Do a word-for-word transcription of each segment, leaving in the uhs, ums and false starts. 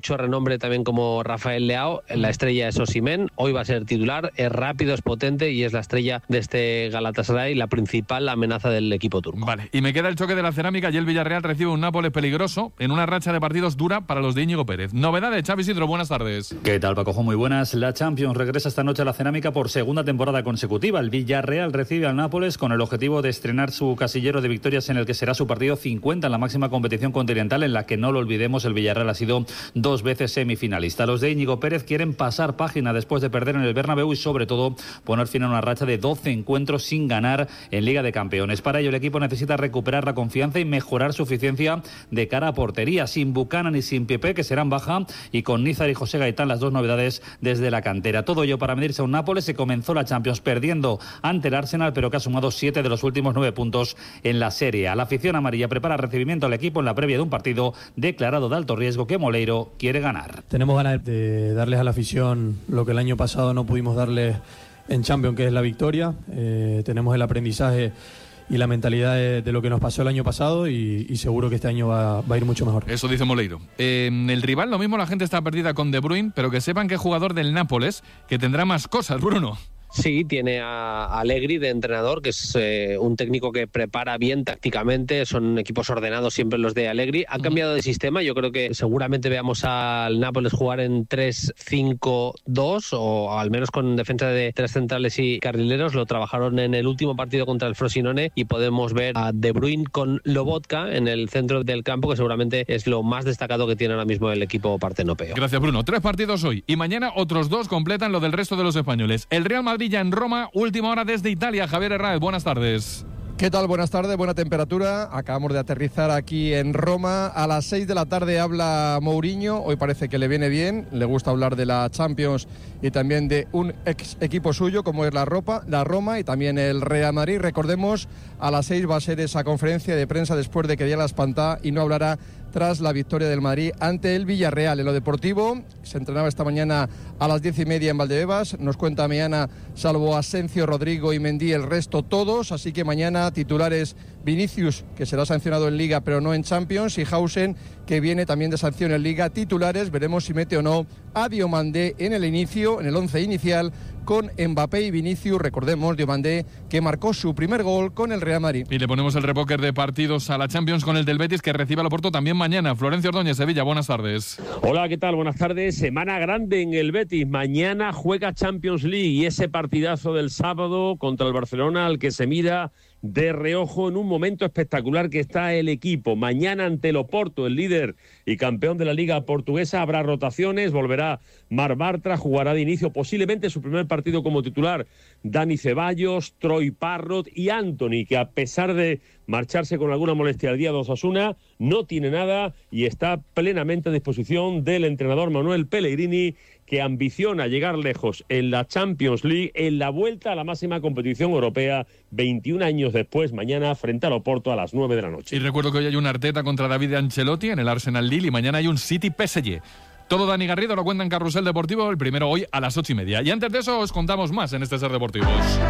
mucho renombre también como Rafael Leao. La estrella es Osimhen, hoy va a ser titular, es rápido, es potente y es la estrella de este Galatasaray, la principal amenaza del equipo turco. Vale, y me queda el choque de la cerámica y el Villarreal recibe un Nápoles peligroso en una racha de partidos dura para los de Íñigo Pérez. Novedades, Xavi Isidro, buenas tardes. ¿Qué tal, Paco? Muy buenas. La Champions regresa esta noche a la cerámica por segunda temporada consecutiva. El Villarreal recibe al Nápoles con el objetivo de estrenar su casillero de victorias en el que será su partido cincuenta en la máxima competición continental, en la que, no lo olvidemos, el Villarreal ha sido dos veces semifinalista. Los de Íñigo Pérez quieren pasar página después de perder en el Bernabéu y, sobre todo, poner fin a una racha de doce encuentros sin ganar en Liga de Campeones. Para ello, el equipo necesita recuperar la confianza y mejorar su eficiencia de cara a portería, sin Buchanan y sin Pepe, que serán baja, y con Nízar y José Gaitán, las dos novedades desde la cantera. Todo ello para medirse a un Nápoles que comenzó la Champions perdiendo ante el Arsenal, pero que ha sumado siete de los últimos nueve puntos en la Serie A. La afición amarilla prepara recibimiento al equipo en la previa de un partido declarado de alto riesgo que Moleiro quiere ganar. Tenemos ganas de darles a la afición lo que el año pasado no pudimos darles en Champions, que es la victoria. Eh, tenemos el aprendizaje y la mentalidad de, de lo que nos pasó el año pasado y, y seguro que este año va, va a ir mucho mejor. Eso dice Moleiro. Eh, el rival, lo mismo, la gente está perdida con De Bruyne, pero que sepan que es jugador del Nápoles, que tendrá más cosas, Bruno. Sí, tiene a Allegri de entrenador, que es eh, un técnico que prepara bien tácticamente, son equipos ordenados siempre los de Allegri. Han cambiado de sistema, yo creo que seguramente veamos al Nápoles jugar en tres cinco dos o al menos con defensa de tres centrales y carrileros. Lo trabajaron en el último partido contra el Frosinone y podemos ver a De Bruyne con Lobotka en el centro del campo, que seguramente es lo más destacado que tiene ahora mismo el equipo partenopeo. Gracias, Bruno. Tres partidos hoy y mañana otros dos completan lo del resto de los españoles. El Real Madrid ya en Roma, última hora desde Italia. Javier Herráez, buenas tardes. ¿Qué tal? Buenas tardes, buena temperatura. Acabamos de aterrizar aquí en Roma. A las seis de la tarde habla Mourinho. Hoy parece que le viene bien. Le gusta hablar de la Champions y también de un ex equipo suyo como es la, Ropa, la Roma y también el Real Madrid. Recordemos, a las seis va a ser esa conferencia de prensa después de que diera la espantada y no hablará tras la victoria del Madrid ante el Villarreal. En lo deportivo, se entrenaba esta mañana a las diez y media en Valdebebas. Nos cuenta mañana, salvo Asensio, Rodrigo y Mendy, el resto todos. Así que mañana titulares Vinicius, que será sancionado en Liga pero no en Champions, y Hausen, que viene también de sanción en Liga. Titulares, veremos si mete o no a Diomandé en el inicio, en el once inicial, con Mbappé y Vinicius. Recordemos, Diomandé, que marcó su primer gol con el Real Madrid. Y le ponemos el repóquer de partidos a la Champions con el del Betis, que recibe al Oporto también mañana. Florencio Ordóñez, Sevilla, buenas tardes. Hola, ¿qué tal? Buenas tardes. Semana grande en el Betis. Mañana juega Champions League y ese partidazo del sábado contra el Barcelona, al que se mira de reojo en un momento espectacular que está el equipo. Mañana ante el Oporto, el líder y campeón de la Liga Portuguesa, habrá rotaciones, volverá Marc Bartra, jugará de inicio posiblemente su primer partido como titular Dani Ceballos, Troy Parrott y Antony, que a pesar de marcharse con alguna molestia al día de Osasuna, no tiene nada y está plenamente a disposición del entrenador Manuel Pellegrini, que ambiciona llegar lejos en la Champions League, en la vuelta a la máxima competición europea, veintiún años después, mañana frente al Oporto a las nueve de la noche. Y recuerdo que hoy hay un Arteta contra David Ancelotti en el Arsenal Lille y mañana hay un City P S G. Todo Dani Garrido lo cuenta en Carrusel Deportivo, el primero hoy a las ocho y media. Y antes de eso os contamos más en este Ser Deportivos.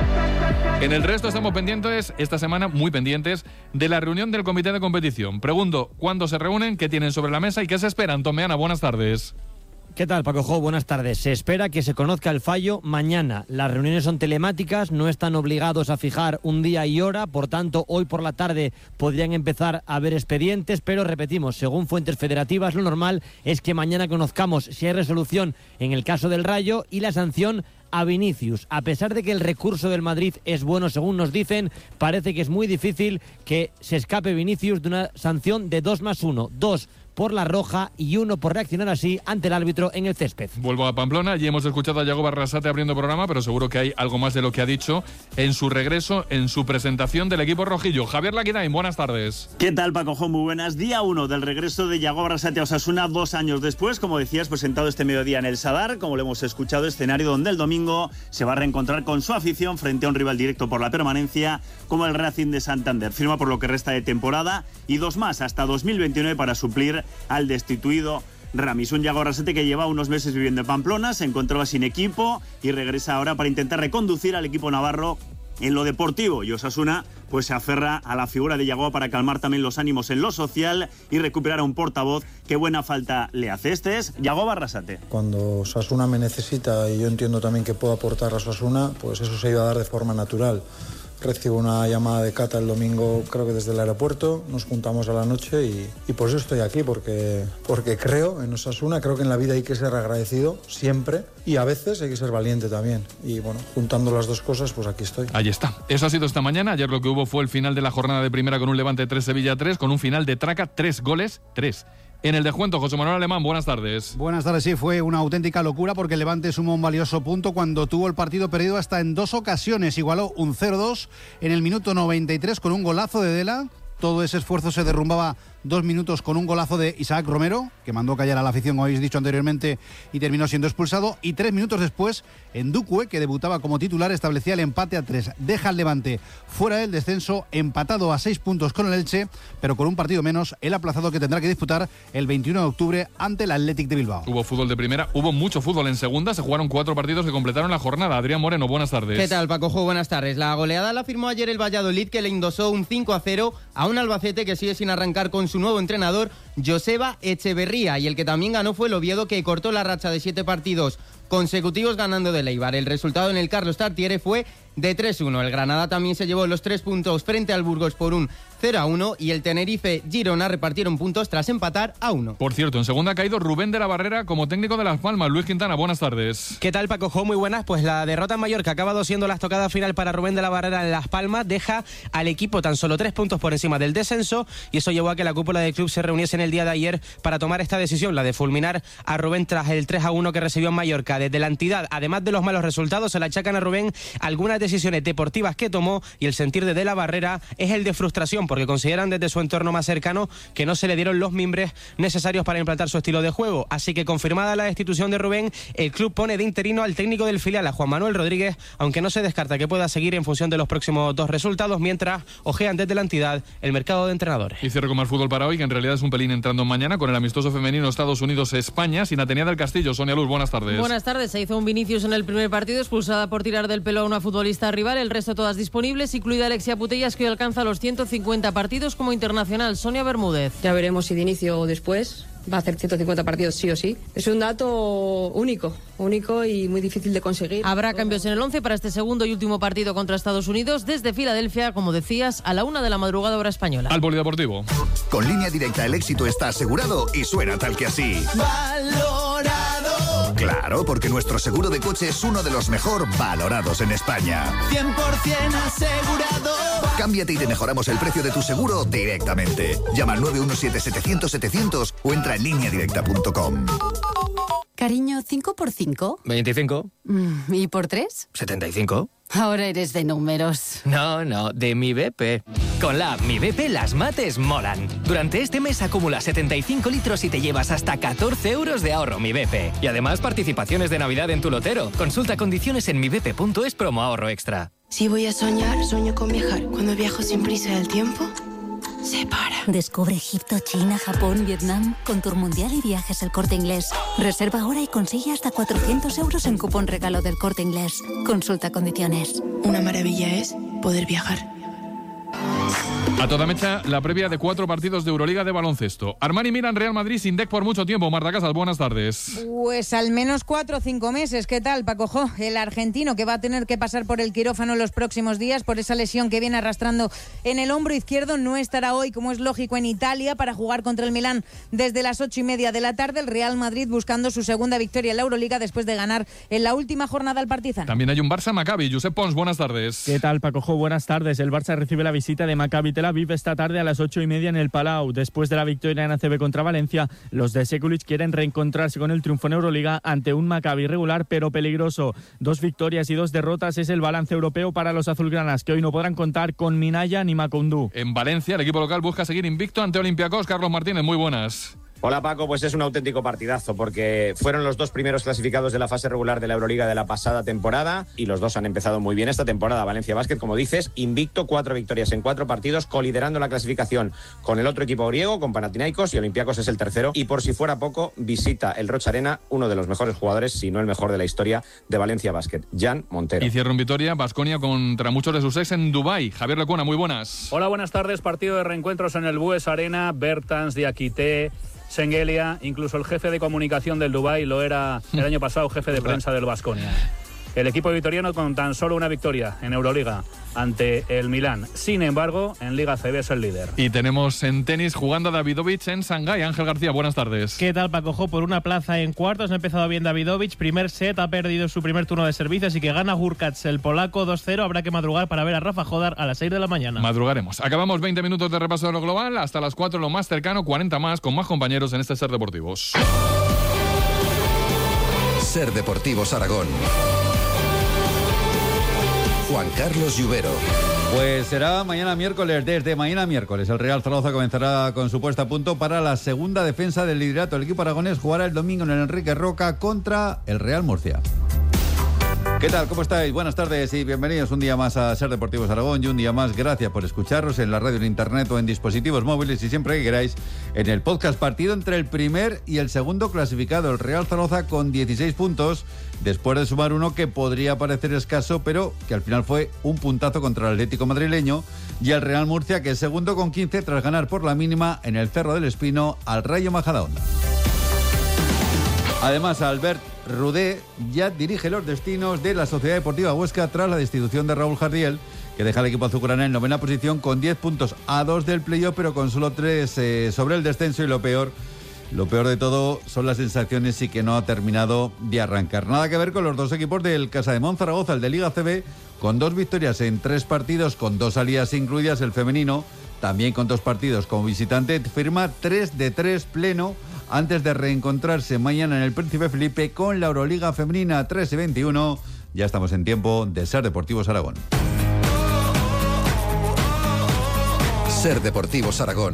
En el resto estamos pendientes, esta semana muy pendientes, de la reunión del comité de competición. Pregunto, ¿cuándo se reúnen? ¿Qué tienen sobre la mesa? ¿Y qué se esperan? Tomeana, buenas tardes. ¿Qué tal, Paco Jo? Buenas tardes. Se espera que se conozca el fallo mañana. Las reuniones son telemáticas, no están obligados a fijar un día y hora, por tanto, hoy por la tarde podrían empezar a haber expedientes, pero repetimos, según fuentes federativas, lo normal es que mañana conozcamos si hay resolución en el caso del Rayo y la sanción a Vinicius. A pesar de que el recurso del Madrid es bueno, según nos dicen, parece que es muy difícil que se escape Vinicius de una sanción de dos más uno. Dos por la roja y uno por reaccionar así ante el árbitro en el césped. Vuelvo a Pamplona y hemos escuchado a Yago Barrasate abriendo programa, pero seguro que hay algo más de lo que ha dicho en su regreso, en su presentación del equipo rojillo. Javier Laquidain, buenas tardes. ¿Qué tal, Paco Jo? Muy buenas. Día uno del regreso de Yago Barrasate a Osasuna, dos años después, como decías, presentado este mediodía en el Sadar, como lo hemos escuchado, escenario donde el domingo se va a reencontrar con su afición frente a un rival directo por la permanencia como el Racing de Santander. Firma por lo que resta de temporada y dos más hasta dos mil veintinueve para suplir al destituido Ramis. Un Yago Barrasate que lleva unos meses viviendo en Pamplona, se encontraba sin equipo y regresa ahora para intentar reconducir al equipo navarro en lo deportivo. Y Osasuna pues se aferra a la figura de Yagoba para calmar también los ánimos en lo social y recuperar a un portavoz que buena falta le hace. Este es Yagoba Arrasate. Cuando Osasuna me necesita y yo entiendo también que puedo aportar a Osasuna, pues eso se iba a dar de forma natural. Recibo una llamada de Cata el domingo, creo que desde el aeropuerto, nos juntamos a la noche y, y por eso estoy aquí, porque, porque creo en Osasuna, creo que en la vida hay que ser agradecido siempre y a veces hay que ser valiente también. Y bueno, juntando las dos cosas, pues aquí estoy. Ahí está. Eso ha sido esta mañana. Ayer lo que hubo fue el final de la jornada de primera con un Levante tres, Sevilla tres, con un final de traca, tres goles, tres. En el descuento, José Manuel Alemán, buenas tardes. Buenas tardes, sí, fue una auténtica locura porque el Levante sumó un valioso punto cuando tuvo el partido perdido hasta en dos ocasiones. Igualó un cero dos en el minuto noventa y tres con un golazo de Dela. Todo ese esfuerzo se derrumbaba dos minutos con un golazo de Isaac Romero, que mandó callar a la afición, como habéis dicho anteriormente, y terminó siendo expulsado. Y tres minutos después, Ndukwe, que debutaba como titular, establecía el empate a tres. Deja al Levante fuera del descenso, empatado a seis puntos con el Elche, pero con un partido menos, el aplazado que tendrá que disputar el veintiuno de octubre ante el Athletic de Bilbao. Hubo fútbol de primera, hubo mucho fútbol en segunda, se jugaron cuatro partidos que completaron la jornada. Adrián Moreno, buenas tardes. ¿Qué tal, Pacojo? Buenas tardes. La goleada la firmó ayer el Valladolid, que le endosó un cinco a cero a un Albacete que sigue sin arrancar con su nuevo entrenador, Joseba Echeverría, y el que también ganó fue el Oviedo, que cortó la racha de siete partidos consecutivos ganando del Eibar. El resultado en el Carlos Tartiere fue de tres uno. El Granada también se llevó los tres puntos frente al Burgos por un cero a uno y el Tenerife Girona repartieron puntos tras empatar a uno. Por cierto, en segunda ha caído Rubén de la Barrera como técnico de Las Palmas. Luis Quintana, buenas tardes. ¿Qué tal, Paco? Muy buenas. Pues la derrota en Mallorca, ha acabado siendo la estocada final para Rubén de la Barrera en Las Palmas, deja al equipo tan solo tres puntos por encima del descenso, y eso llevó a que la cúpula del club se reuniese en el día de ayer para tomar esta decisión, la de fulminar a Rubén tras el tres a uno que recibió en Mallorca. Desde la entidad, además de los malos resultados, se le achacan a Rubén algunas decisiones deportivas que tomó, y el sentir de De la Barrera es el de frustración, porque consideran desde su entorno más cercano que no se le dieron los mimbres necesarios para implantar su estilo de juego. Así que, confirmada la destitución de Rubén, el club pone de interino al técnico del filial, a Juan Manuel Rodríguez, aunque no se descarta que pueda seguir en función de los próximos dos resultados, mientras ojean desde la entidad el mercado de entrenadores. Y cierro con más fútbol para hoy, que en realidad es un pelín entrando mañana, con el amistoso femenino Estados Unidos-España, sin Atenea del Castillo. Sonia Luz, buenas tardes. Buenas tardes. Se hizo un Vinicius en el primer partido, expulsada por tirar del pelo a una futbolista rival, el resto todas disponibles, incluida Alexia Putellas, que hoy alcanza los ciento cincuenta partidos como internacional. Sonia Bermúdez. Ya veremos si de inicio o después. Va a hacer ciento cincuenta partidos sí o sí. Es un dato único, único y muy difícil de conseguir. Habrá cambios en el once para este segundo y último partido contra Estados Unidos desde Filadelfia, como decías, a la una de la madrugada hora española. Al polideportivo. Con Línea Directa el éxito está asegurado y suena tal que así. Valorado. Claro, porque nuestro seguro de coche es uno de los mejor valorados en España. cien por ciento asegurado. Cámbiate y te mejoramos el precio de tu seguro directamente. Llama al nueve uno siete, setecientos, setecientos o entra en línea directa punto com. Cariño, ¿cinco por cinco? veinticinco. Mm, ¿Y por tres? setenta y cinco. Ahora eres de números. No, no, de Mi B P. Con la app Mi B P las mates molan. Durante este mes acumula setenta y cinco litros y te llevas hasta catorce euros de ahorro Mi B P. Y además participaciones de Navidad en tu lotero. Consulta condiciones en mi b p punto es promo ahorro extra. Si voy a soñar, sueño con viajar. Cuando viajo sin prisa del tiempo, se para. Descubre Egipto, China, Japón, Vietnam con Tour Mundial y Viajes El Corte Inglés. Reserva ahora y consigue hasta cuatrocientos euros en cupón regalo del Corte Inglés. Consulta condiciones. Una maravilla es poder viajar. A toda mecha, la previa de cuatro partidos de Euroliga de baloncesto. Armani Milan, Real Madrid sin D E C por mucho tiempo. Marta Casas, buenas tardes. Pues al menos cuatro o cinco meses. ¿Qué tal, Paco Jo? El argentino que va a tener que pasar por el quirófano en los próximos días por esa lesión que viene arrastrando en el hombro izquierdo. No estará hoy, como es lógico, en Italia para jugar contra el Milán desde las ocho y media de la tarde. El Real Madrid buscando su segunda victoria en la Euroliga después de ganar en la última jornada al Partizan. También hay un Barça-Maccabi. Josep Pons, buenas tardes. ¿Qué tal, Paco Jo? Buenas tardes. El Barça recibe la visita de Maccabi Tel Aviv esta tarde a las ocho y media en el Palau. Después de la victoria en A C B contra Valencia, los de Sekulic quieren reencontrarse con el triunfo en Euroliga ante un Maccabi regular pero peligroso. Dos victorias y dos derrotas es el balance europeo para los azulgranas, que hoy no podrán contar con Minaya ni Macoundou. En Valencia, el equipo local busca seguir invicto ante Olympiacos. Carlos Martínez, muy buenas. Hola Paco, pues es un auténtico partidazo porque fueron los dos primeros clasificados de la fase regular de la Euroliga de la pasada temporada y los dos han empezado muy bien esta temporada. Valencia Basket, como dices, invicto, cuatro victorias en cuatro partidos, coliderando la clasificación con el otro equipo griego, con Panathinaikos, y Olympiacos es el tercero. Y por si fuera poco, visita el Roch Arena uno de los mejores jugadores, si no el mejor de la historia de Valencia Basket, Jan Montero. Y cierra en Vitoria, Baskonia contra muchos de sus ex en Dubái. Javier Lecuna, muy buenas. Hola, buenas tardes. Partido de reencuentros en el Bues Arena. Bertans, Diakité, Sengelia, incluso el jefe de comunicación del Dubái lo era el año pasado, jefe de prensa del Baskonia. El equipo vitoriano con tan solo una victoria en Euroliga ante el Milán. Sin embargo, en Liga C B es el líder. Y tenemos en tenis jugando a Davidovich en Shanghái. Ángel García, buenas tardes. ¿Qué tal, Paco? Jo, por una plaza en cuartos ha empezado bien Davidovich. Primer set, ha perdido su primer turno de servicio, así que gana Hurkacz, el polaco, dos cero. Habrá que madrugar para ver a Rafa Jodar a las seis de la mañana. Madrugaremos. Acabamos veinte minutos de repaso de lo global. Hasta las cuatro lo más cercano, cuarenta más, con más compañeros en este Ser Deportivos. Ser Deportivos Aragón. Juan Carlos Lluvero. Pues será mañana miércoles, desde mañana miércoles. El Real Zaragoza comenzará con su puesta a punto para la segunda defensa del liderato. El equipo aragonés jugará el domingo en el Enrique Roca contra el Real Murcia. ¿Qué tal? ¿Cómo estáis? Buenas tardes y bienvenidos un día más a Ser Deportivos Aragón y un día más gracias por escucharnos en la radio, en internet o en dispositivos móviles y siempre que queráis en el podcast. Partido entre el primer y el segundo clasificado, el Real Zaragoza con dieciséis puntos, después de sumar uno que podría parecer escaso, pero que al final fue un puntazo contra el Atlético madrileño, y el Real Murcia que es segundo con quince tras ganar por la mínima en el Cerro del Espino al Rayo Majadahonda. Además, Albert Rudé ya dirige los destinos de la Sociedad Deportiva Huesca tras la destitución de Raúl Jardiel, que deja al equipo azulgrana en novena posición con diez puntos a dos del playoff, pero con solo tres eh, sobre el descenso, y lo peor, lo peor de todo son las sensaciones y que no ha terminado de arrancar. Nada que ver con los dos equipos del Casademont Zaragoza, el de Liga C B, con dos victorias en tres partidos, con dos salidas incluidas, el femenino, también con dos partidos como visitante, firma tres de tres pleno, antes de reencontrarse mañana en el Príncipe Felipe con la Euroliga Femenina tres y veintiuno. Ya estamos en tiempo de Ser Deportivos Aragón. Ser Deportivos Aragón.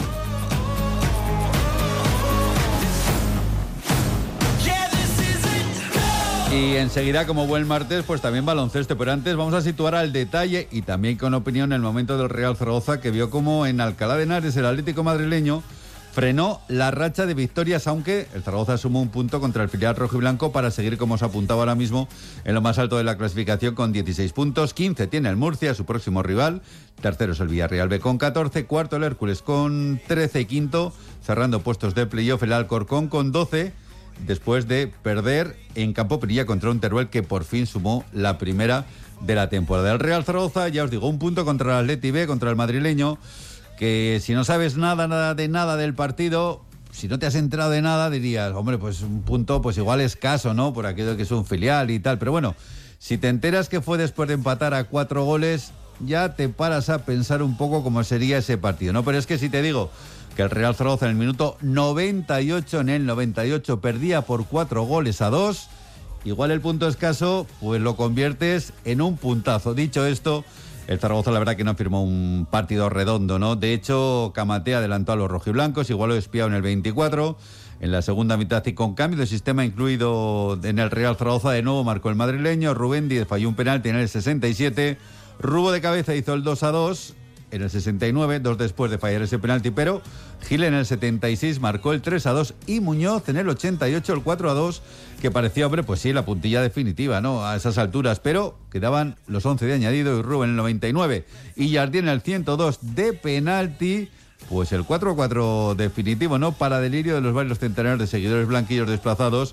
Y enseguida, como buen martes, pues también baloncesto. Pero antes vamos a situar al detalle y también con opinión el momento del Real Zaragoza, que vio como en Alcalá de Henares el Atlético madrileño frenó la racha de victorias, aunque el Zaragoza sumó un punto contra el filial rojo y blanco para seguir, como se apuntaba ahora mismo, en lo más alto de la clasificación con dieciséis puntos. quince tiene el Murcia, su próximo rival. Tercero es el Villarreal B con catorce. Cuarto el Hércules con trece. Y quinto, cerrando puestos de playoff, el Alcorcón con doce. Después de perder en Campo Pinilla contra un Teruel que por fin sumó la primera de la temporada. El Real Zaragoza, ya os digo, un punto contra el Atleti B, contra el madrileño, que si no sabes nada, nada de nada del partido, si no te has enterado de nada, dirías, hombre, pues un punto pues igual escaso, ¿no? Por aquello que es un filial y tal. Pero bueno, si te enteras que fue después de empatar a cuatro goles, ya te paras a pensar un poco cómo sería ese partido, ¿no? Pero es que si te digo que el Real Zaragoza en el minuto noventa y ocho, en el noventa y ocho, perdía por cuatro goles a dos, igual el punto escaso, pues lo conviertes en un puntazo. Dicho esto, el Zaragoza la verdad que no firmó un partido redondo, ¿no? De hecho, Camate adelantó a los rojiblancos, igual lo espiado en el veinticuatro, en la segunda mitad y con cambio de sistema incluido en el Real Zaragoza, de nuevo marcó el madrileño, Rubén Díez falló un penalti en el sesenta y siete, Rubo de cabeza hizo el dos a dos, en el sesenta y nueve, dos después de fallar ese penalti, pero Gil en el setenta y seis marcó el tres a dos y Muñoz en el ochenta y ocho el cuatro a dos, que parecía, hombre, pues sí, la puntilla definitiva, ¿no? A esas alturas, pero quedaban los once de añadido y Rubén en el noventa y nueve y Jardín en el ciento dos de penalti, pues el cuatro a cuatro definitivo, ¿no? Para delirio de los varios centenares de seguidores blanquillos desplazados,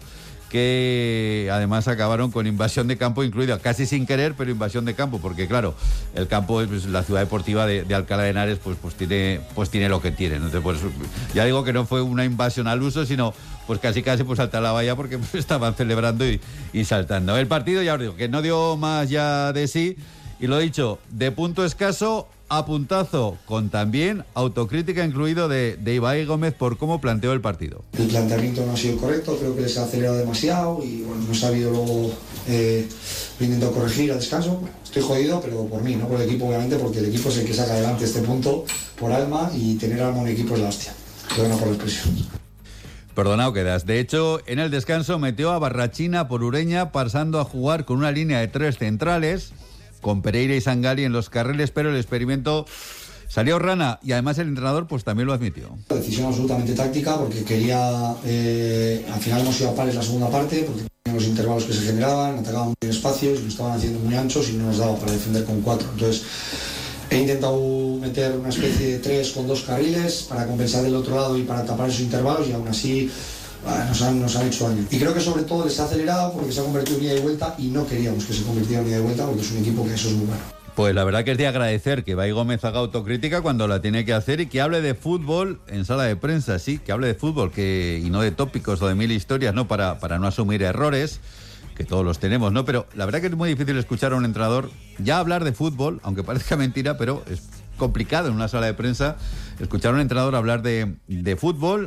que además acabaron con invasión de campo incluida, casi sin querer, pero invasión de campo, porque claro, el campo, pues, la ciudad deportiva de, de Alcalá de Henares, pues, pues, tiene, pues tiene lo que tiene, ¿no? Entonces, pues, ya digo que no fue una invasión al uso, sino pues casi casi pues saltar la valla porque pues, estaban celebrando y, y saltando. El partido, ya os digo, que no dio más ya de sí, y lo dicho, de punto escaso a puntazo, con también autocrítica incluido de, de Ibai Gómez por cómo planteó el partido. El planteamiento no ha sido correcto, creo que les ha acelerado demasiado y bueno, no he sabido luego, eh, lo intento corregir al descanso. Bueno, estoy jodido, pero por mí, no por el equipo obviamente, porque el equipo es el que saca adelante este punto por alma, y tener alma en un equipo es la hostia, pero no por la expresión. Perdonado quedas. De hecho, en el descanso metió a Barrachina por Ureña, pasando a jugar con una línea de tres centrales, con Pereira y Sangali en los carriles, pero el experimento salió rana y además el entrenador pues también lo admitió. Decisión absolutamente táctica porque quería, eh, al final hemos ido a pares la segunda parte porque teníamos los intervalos que se generaban, atacaban muy espacios, lo estaban haciendo muy anchos y no nos daba para defender con cuatro. Entonces he intentado meter una especie de tres con dos carriles para compensar del otro lado y para tapar esos intervalos y aún así ah, nos, han, nos han hecho daño. Y creo que sobre todo les ha acelerado porque se ha convertido en ida y vuelta y no queríamos que se convirtiera en ida y vuelta porque es un equipo que eso es muy bueno. Pues la verdad que es de agradecer que Ibai Gómez haga autocrítica cuando la tiene que hacer y que hable de fútbol en sala de prensa, sí, que hable de fútbol que y no de tópicos o de mil historias, ¿no? Para, para no asumir errores, que todos los tenemos, ¿no? Pero la verdad que es muy difícil escuchar a un entrenador ya hablar de fútbol, aunque parezca mentira, pero es complicado en una sala de prensa escuchar a un entrenador hablar de, de fútbol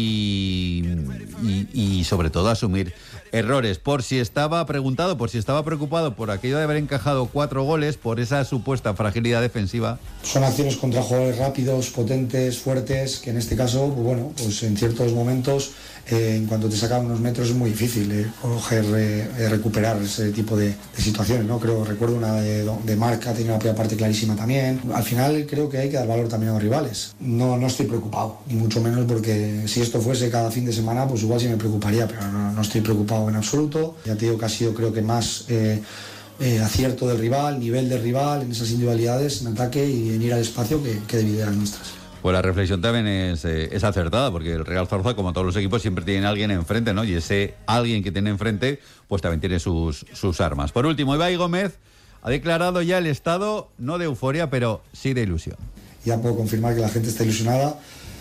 y, y, y sobre todo asumir errores. Por si estaba preguntado, por si estaba preocupado por aquello de haber encajado cuatro goles, por esa supuesta fragilidad defensiva. Son acciones contra jugadores rápidos, potentes, fuertes, que en este caso, pues bueno, pues en ciertos momentos, eh, en cuanto te sacan unos metros es muy difícil eh, coger, eh, recuperar ese tipo de, de situaciones, ¿no? Creo, recuerdo una de, de Marc, ha tenido la primera parte clarísima también. Al final creo que hay que dar valor también a los rivales. No, no estoy preocupado, ni mucho menos porque si esto fuese cada fin de semana, pues igual sí me preocuparía, pero no, no estoy preocupado en absoluto. Ya te digo que ha sido creo que más eh, eh, acierto del rival, nivel del rival en esas individualidades, en ataque y en ir al espacio que, que debido a las nuestras. Pues la reflexión también es, eh, es acertada, porque el Real Zaragoza, como todos los equipos, siempre tiene alguien enfrente, ¿no? Y ese alguien que tiene enfrente, pues también tiene sus, sus armas. Por último, Ibai Gómez ha declarado ya el estado, no de euforia, pero sí de ilusión. Ya puedo confirmar que la gente está ilusionada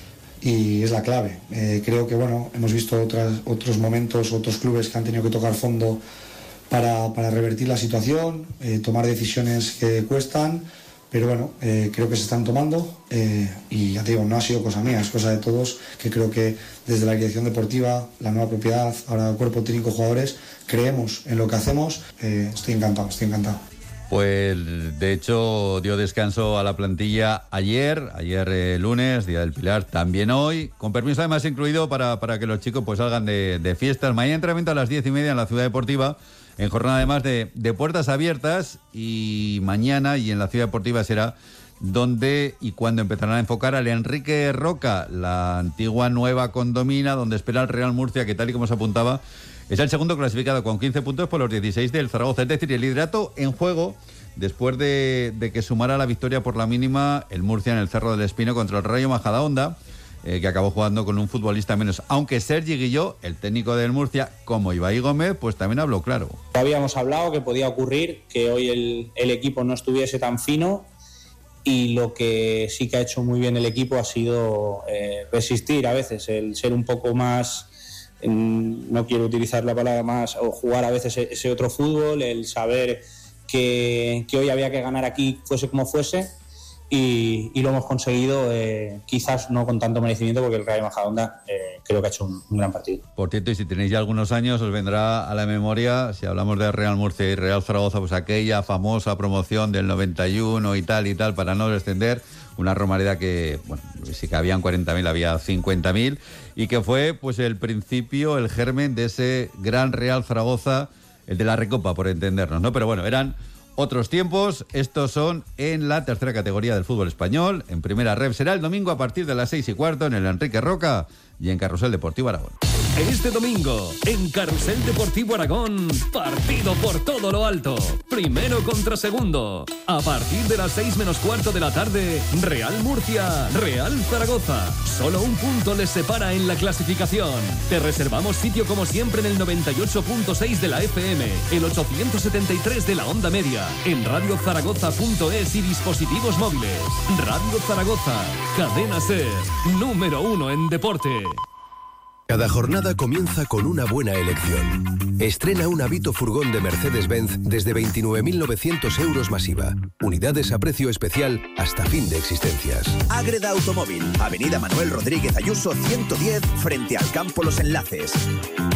y es la clave. Eh, creo que, bueno, hemos visto otras, otros momentos, otros clubes que han tenido que tocar fondo para, para revertir la situación, eh, tomar decisiones que cuestan. Pero bueno, eh, creo que se están tomando eh, y ya te digo, no ha sido cosa mía, es cosa de todos, que creo que desde la dirección deportiva, la nueva propiedad, ahora el cuerpo técnico, jugadores, creemos en lo que hacemos. Eh, estoy encantado, estoy encantado. Pues de hecho dio descanso a la plantilla ayer, ayer eh, lunes, Día del Pilar, también hoy, con permiso además incluido para, para que los chicos pues salgan de, de fiestas. Mañana entrenamiento a las diez y media en la Ciudad Deportiva, en jornada además de, de puertas abiertas, y mañana y en la Ciudad Deportiva será donde y cuando empezarán a enfocar al Enrique Roca, la antigua nueva condomina donde espera el Real Murcia, que tal y como se apuntaba es el segundo clasificado con quince puntos por los dieciséis del Zaragoza. Es decir, el liderato en juego después de, de que sumara la victoria por la mínima el Murcia en el Cerro del Espino contra el Rayo Majadahonda, eh, que acabó jugando con un futbolista menos. Aunque Sergi Guilló, el técnico del Murcia, como Ibai Gómez, pues también habló claro. Habíamos hablado que podía ocurrir que hoy el, el equipo no estuviese tan fino, y lo que sí que ha hecho muy bien el equipo ha sido eh, resistir a veces, el ser un poco más... no quiero utilizar la palabra más, o jugar a veces ese otro fútbol, el saber que, que hoy había que ganar aquí fuese como fuese, y, y lo hemos conseguido, eh, quizás no con tanto merecimiento, porque el Rayo Majadahonda eh, creo que ha hecho un, un gran partido. Por cierto, y si tenéis ya algunos años, os vendrá a la memoria, si hablamos de Real Murcia y Real Zaragoza, pues aquella famosa promoción del noventa y uno y tal y tal, para no descender, una Romareda que, bueno, si cabían cuarenta mil, había cincuenta mil, y que fue pues el principio, el germen de ese gran Real Zaragoza, el de la Recopa, por entendernos, ¿no? Pero bueno, eran otros tiempos. Estos son en la tercera categoría del fútbol español. En primera ref será el domingo a partir de las seis y cuarto en el Enrique Roca y en Carrusel Deportivo Aragón. Este domingo, en Carrusel Deportivo Aragón, partido por todo lo alto. Primero contra segundo. A partir de las seis menos cuarto de la tarde, Real Murcia, Real Zaragoza. Solo un punto les separa en la clasificación. Te reservamos sitio como siempre en el noventa y ocho punto seis de la F M, el ochocientos setenta y tres de la onda media, en radio zaragoza punto es y dispositivos móviles. Radio Zaragoza, cadena SER, número uno en deporte. Cada jornada comienza con una buena elección. Estrena un Avito furgón de Mercedes-Benz desde veintinueve mil novecientos euros masiva. Unidades a precio especial hasta fin de existencias. Ágreda Automóvil, Avenida Manuel Rodríguez Ayuso ciento diez, frente al Campo Los Enlaces.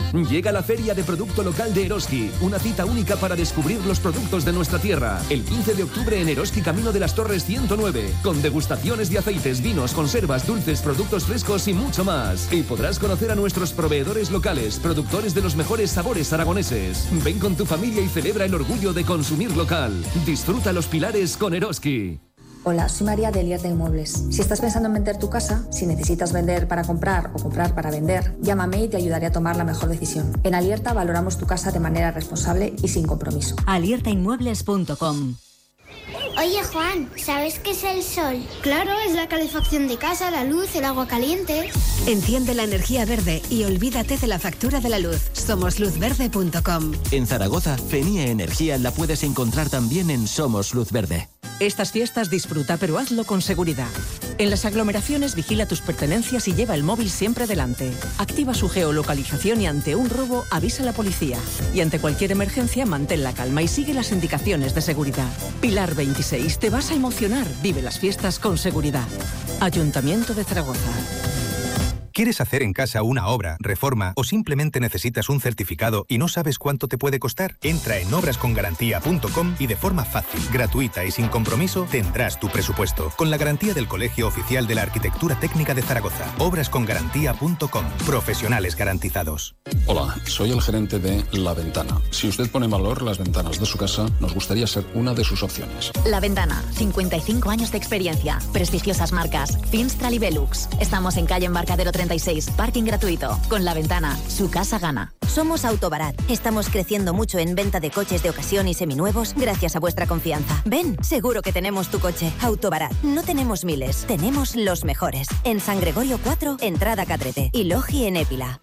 Llega la Feria de Producto Local de Eroski, una cita única para descubrir los productos de nuestra tierra. El quince de octubre en Eroski, Camino de las Torres ciento nueve, con degustaciones de aceites, vinos, conservas, dulces, productos frescos y mucho más. Y podrás conocer a nuestros proveedores locales, productores de los mejores sabores aragoneses. Ven con tu familia y celebra el orgullo de consumir local. Disfruta los pilares con Eroski. Hola, soy María de Elierta Inmuebles. Si estás pensando en vender tu casa, si necesitas vender para comprar o comprar para vender, llámame y te ayudaré a tomar la mejor decisión. En Alierta valoramos tu casa de manera responsable y sin compromiso. alierta inmuebles punto com. Oye, Juan, ¿sabes qué es el sol? Claro, es la calefacción de casa, la luz, el agua caliente. Enciende la energía verde y olvídate de la factura de la luz. Somos luz verde punto com. En Zaragoza, Fenie Energía la puedes encontrar también en Somos Luz Verde. Estas fiestas disfruta, pero hazlo con seguridad. En las aglomeraciones vigila tus pertenencias y lleva el móvil siempre delante. Activa su geolocalización y ante un robo avisa a la policía. Y ante cualquier emergencia mantén la calma y sigue las indicaciones de seguridad. Pilar veintiséis, te vas a emocionar. Vive las fiestas con seguridad. Ayuntamiento de Zaragoza. ¿Quieres hacer en casa una obra, reforma o simplemente necesitas un certificado y no sabes cuánto te puede costar? Entra en obras con garantía punto com y de forma fácil, gratuita y sin compromiso tendrás tu presupuesto. Con la garantía del Colegio Oficial de la Arquitectura Técnica de Zaragoza. obras con garantía punto com. Profesionales garantizados. Hola, soy el gerente de La Ventana. Si usted pone en valor las ventanas de su casa, nos gustaría ser una de sus opciones. La Ventana, cincuenta y cinco años de experiencia, prestigiosas marcas, Finstral y Velux. Estamos en calle Embarcadero treinta y seis, parking gratuito. Con La Ventana, su casa gana. Somos Autobarat. Estamos creciendo mucho en venta de coches de ocasión y seminuevos gracias a vuestra confianza. Ven, seguro que tenemos tu coche. Autobarat. No tenemos miles, tenemos los mejores. En San Gregorio cuatro, entrada Cadrete. Y Logi en Épila.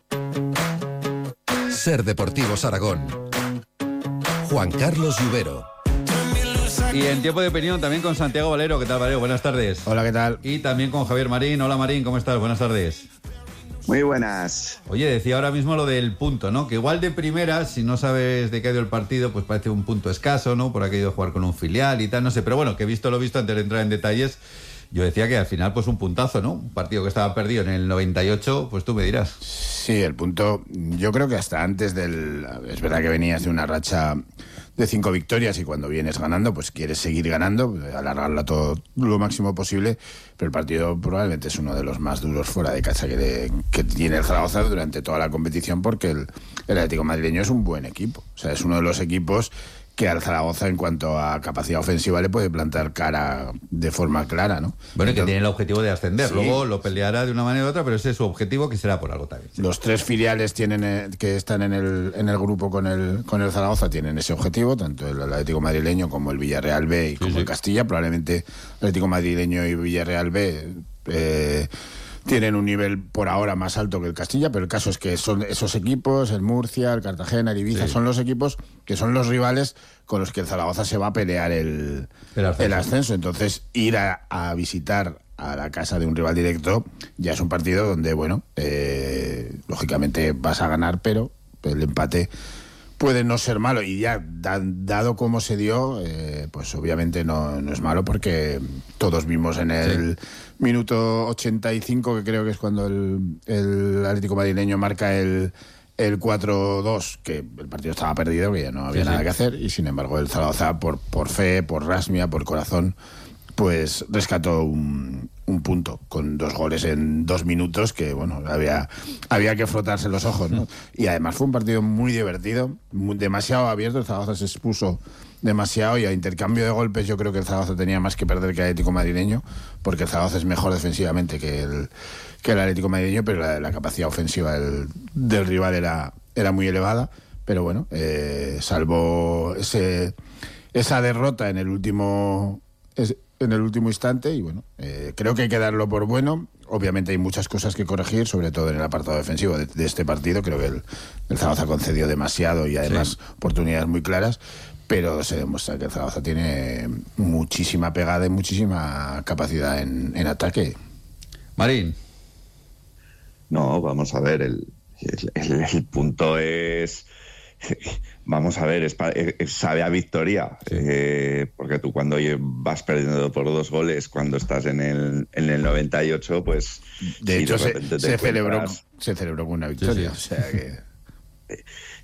Ser Deportivos Aragón. Juan Carlos Lluvero. Y en tiempo de opinión también con Santiago Valero. ¿Qué tal, Valero? Buenas tardes. Hola, ¿qué tal? Y también con Javier Marín. Hola, Marín, ¿cómo estás? Buenas tardes. Muy buenas. Oye, decía ahora mismo lo del punto, ¿no? Que igual de primeras, si no sabes de qué ha ido el partido, pues parece un punto escaso, ¿no? Por aquello de jugar con un filial y tal, no sé. Pero bueno, que he visto lo visto antes de entrar en detalles, yo decía que al final pues un puntazo, ¿no? Un partido que estaba perdido en el noventa y ocho, pues tú me dirás. Sí, el punto, yo creo que hasta antes del... Es verdad que venías de una racha de cinco victorias y cuando vienes ganando, pues quieres seguir ganando, alargarla todo lo máximo posible, pero el partido probablemente es uno de los más duros fuera de casa que, de, que tiene el Zaragoza durante toda la competición, porque el, el Atlético madrileño es un buen equipo, o sea, es uno de los equipos que al Zaragoza en cuanto a capacidad ofensiva le puede plantar cara de forma clara, ¿no? Bueno, y que tiene el objetivo de ascender, sí. Luego lo peleará de una manera u otra, pero ese es su objetivo, que será por algo también. Sí. Los tres filiales tienen eh, que están en el, en el grupo con el, con el Zaragoza tienen ese objetivo, tanto el Atlético madrileño como el Villarreal B y sí, como sí. el Castilla. Probablemente el Atlético madrileño y Villarreal B eh, tienen un nivel por ahora más alto que el Castilla, pero el caso es que son esos equipos, el Murcia, el Cartagena, el Ibiza, sí. son los equipos que son los rivales con los que el Zaragoza se va a pelear el, el, ascenso. el ascenso. Entonces, ir a, a visitar a la casa de un rival directo ya es un partido donde, bueno, eh, lógicamente vas a ganar, pero el empate puede no ser malo, y ya da, dado como se dio, eh, pues obviamente no, no es malo, porque todos vimos en el sí. minuto ochenta y cinco, que creo que es cuando el, el Atlético madrileño marca el, el cuatro dos, que el partido estaba perdido, que ya no había sí, nada sí. que hacer, y sin embargo el Zaragoza, por, por fe, por rasmia, por corazón, pues rescató un, un punto con dos goles en dos minutos que, bueno, había, había que frotarse los ojos, ¿no? Y además fue un partido muy divertido, muy, demasiado abierto. El Zaragoza se expuso demasiado y a intercambio de golpes yo creo que el Zaragoza tenía más que perder que el Atlético madrileño, porque el Zaragoza es mejor defensivamente que el, que el Atlético madrileño, pero la, la capacidad ofensiva del, del rival era, era muy elevada. Pero bueno, eh, salvo ese, esa derrota en el último... Es, en el último instante, y bueno, eh, creo que hay que darlo por bueno. Obviamente hay muchas cosas que corregir, sobre todo en el apartado defensivo de, de este partido. Creo que el, el Zaragoza concedió demasiado y además sí. oportunidades muy claras, pero se demuestra que el Zaragoza tiene muchísima pegada y muchísima capacidad en, en ataque. Marín. No, vamos a ver, el, el, el punto es... Vamos a ver, es, es, sabe a victoria, sí. eh, porque tú cuando vas perdiendo por dos goles, cuando estás en el, en el noventa y ocho, pues... De hecho, de se, se, celebró, se celebró con una victoria, sí, sí. o sea que...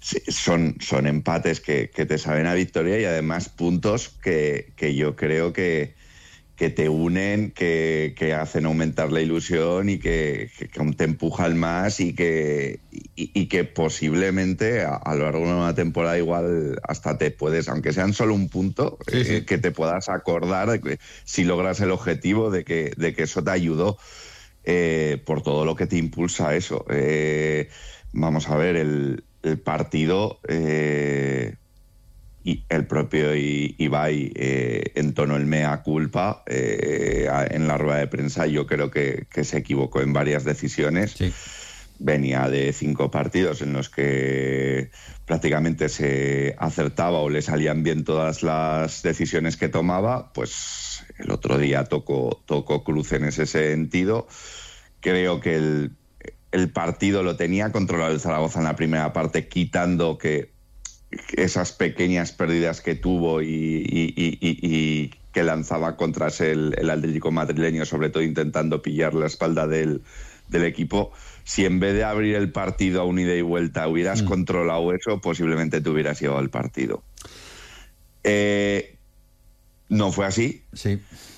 son, son empates que, que te saben a victoria y además puntos que, que yo creo que, que te unen, que, que hacen aumentar la ilusión y que, que, que te empujan más y que, y, y que posiblemente a, a lo largo de una temporada igual hasta te puedes, aunque sean solo un punto, sí, eh, sí. que te puedas acordar de que si logras el objetivo de que, de que eso te ayudó eh, por todo lo que te impulsa a eso. Eh, vamos a ver, el, el partido... Eh, y el propio Ibai eh, entonó el mea culpa eh, en la rueda de prensa. Yo creo que, que se equivocó en varias decisiones. Sí. Venía de cinco partidos en los que prácticamente se acertaba o le salían bien todas las decisiones que tomaba. Pues el otro día tocó, tocó cruz en ese sentido. Creo que el, el partido lo tenía controlado el Zaragoza en la primera parte, quitando que esas pequeñas pérdidas que tuvo y, y, y, y, y que lanzaba contra el, el Atlético madrileño, sobre todo intentando pillar la espalda del, del equipo. Si en vez de abrir el partido a un ida y vuelta hubieras mm. controlado eso, posiblemente te hubieras llevado el partido. Eh, no fue así. Sí.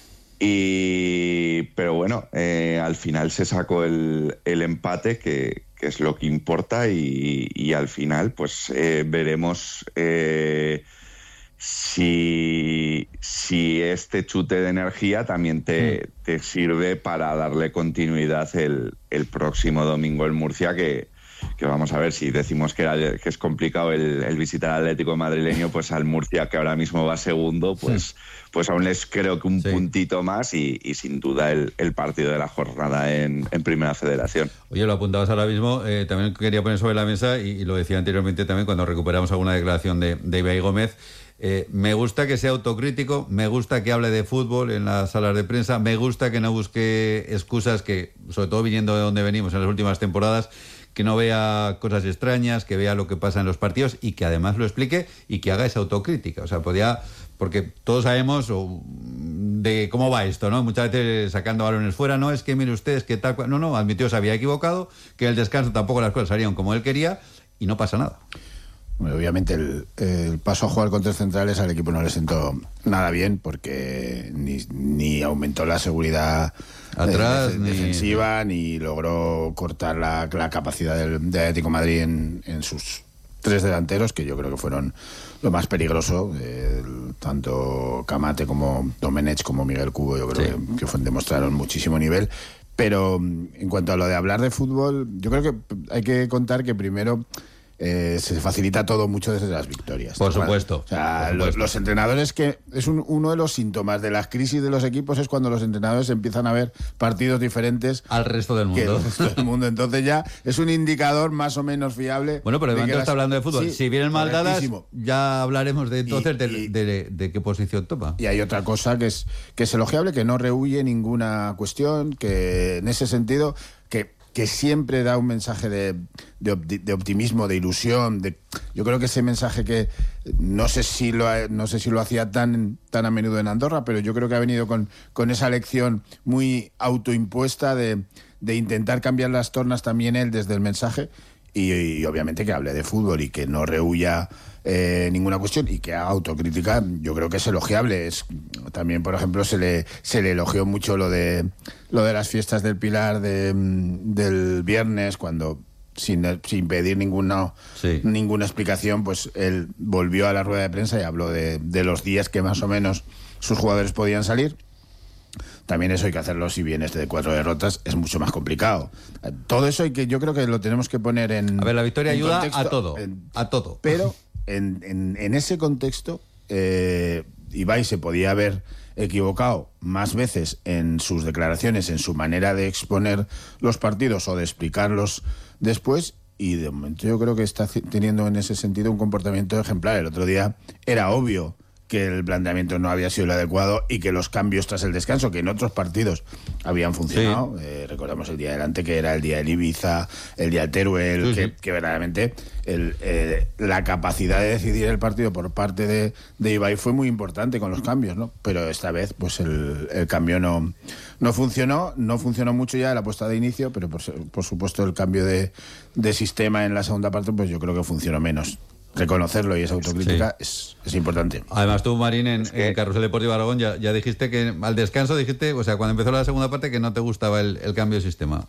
Y, pero bueno, eh, al final se sacó el, el empate, que, que es lo que importa, y, y al final pues eh, veremos eh, si, si este chute de energía también te, te sirve para darle continuidad el, el próximo domingo en Murcia, que, que vamos a ver, si decimos que, era, que es complicado el, el visitar al Atlético madrileño, pues al Murcia, que ahora mismo va segundo, pues, sí. pues aún les creo que un sí. puntito más y, y sin duda el, el partido de la jornada en, en Primera Federación. Oye, lo apuntabas ahora mismo, eh, también quería poner sobre la mesa, y, y lo decía anteriormente también cuando recuperamos alguna declaración de, de Ibai Gómez. Eh, me gusta que sea autocrítico, me gusta que hable de fútbol en las salas de prensa, me gusta que no busque excusas, que sobre todo viniendo de donde venimos en las últimas temporadas, que no vea cosas extrañas, que vea lo que pasa en los partidos y que además lo explique y que haga esa autocrítica. O sea, podía, porque todos sabemos de cómo va esto, ¿no? Muchas veces sacando balones fuera, no, es que mire ustedes que tal, no, no, admitió se había equivocado, que el descanso tampoco las cosas salieron como él quería y no pasa nada. Bueno, obviamente el, el paso a jugar con tres centrales al equipo no le sentó nada bien, porque ni, ni aumentó la seguridad atrás de, de, defensiva, ni, ni logró cortar la, la capacidad del, del Atlético de Madrid en, en sus tres delanteros, que yo creo que fueron lo más peligroso, eh, tanto Camate como Domenech como Miguel Cubo, yo creo sí. que, que fue, demostraron muchísimo nivel. Pero en cuanto a lo de hablar de fútbol, yo creo que hay que contar que primero Eh, se facilita todo mucho desde las victorias. Por supuesto. O sea, por supuesto. Los, los entrenadores, que es un, uno de los síntomas de las crisis de los equipos, es cuando los entrenadores empiezan a ver partidos diferentes al resto del mundo. Que el resto del mundo. Entonces ya es un indicador más o menos fiable. Bueno, pero de momento está hablando de fútbol. Sí, si vienen mal dadas, ya hablaremos de entonces y, de, y, de, de, de qué posición toma. Y hay otra cosa que es, que es elogiable, que no rehuye ninguna cuestión, que en ese sentido, que que siempre da un mensaje de, de, de optimismo, de ilusión. De, yo creo que ese mensaje que no sé si lo no sé si lo hacía tan tan a menudo en Andorra, pero yo creo que ha venido con, con esa lección muy autoimpuesta de, de intentar cambiar las tornas también él desde el mensaje, y, y obviamente que hable de fútbol y que no rehuya eh, ninguna cuestión y que haga autocrítica. Yo creo que es elogiable. Es, también, por ejemplo, se le se le elogió mucho lo de lo de las fiestas del Pilar de, del viernes, cuando sin, sin pedir ninguna sí. ninguna explicación, pues él volvió a la rueda de prensa y habló de, de los días que más o menos sus jugadores podían salir. También eso hay que hacerlo si vienes de cuatro derrotas, es mucho más complicado. Todo eso hay que, yo creo que lo tenemos que poner en... A ver, la victoria ayuda contexto, a todo, en, a todo. Pero en, en, en ese contexto, eh, Ibai se podía haber equivocado más veces en sus declaraciones, en su manera de exponer los partidos o de explicarlos después, y de momento yo creo que está teniendo en ese sentido un comportamiento ejemplar. El otro día era obvio que el planteamiento no había sido el adecuado y que los cambios tras el descanso, que en otros partidos habían funcionado, sí. eh, recordamos el día adelante que era el día del Ibiza, el día del Teruel, sí, que, sí. que verdaderamente el, eh, la capacidad de decidir el partido por parte de, de Ibai fue muy importante con los cambios, ¿no? Pero esta vez pues el, el cambio no, no funcionó, no funcionó mucho ya la puesta de inicio, pero por, por supuesto el cambio de, de sistema en la segunda parte pues yo creo que funcionó menos. Reconocerlo y esa autocrítica sí. es, es importante. Además tú, Marín, en, en Carrusel Deportivo Aragón ya, ya dijiste que al descanso dijiste, o sea, cuando empezó la segunda parte que no te gustaba el, el cambio de sistema.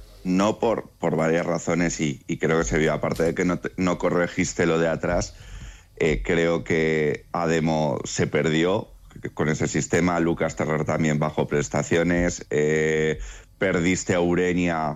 No por, por varias razones y, y creo que se vio, aparte de que no, te, no corregiste lo de atrás, eh, creo que Ademo se perdió con ese sistema, Lucas Terrer también bajó prestaciones, eh, perdiste a Ureña,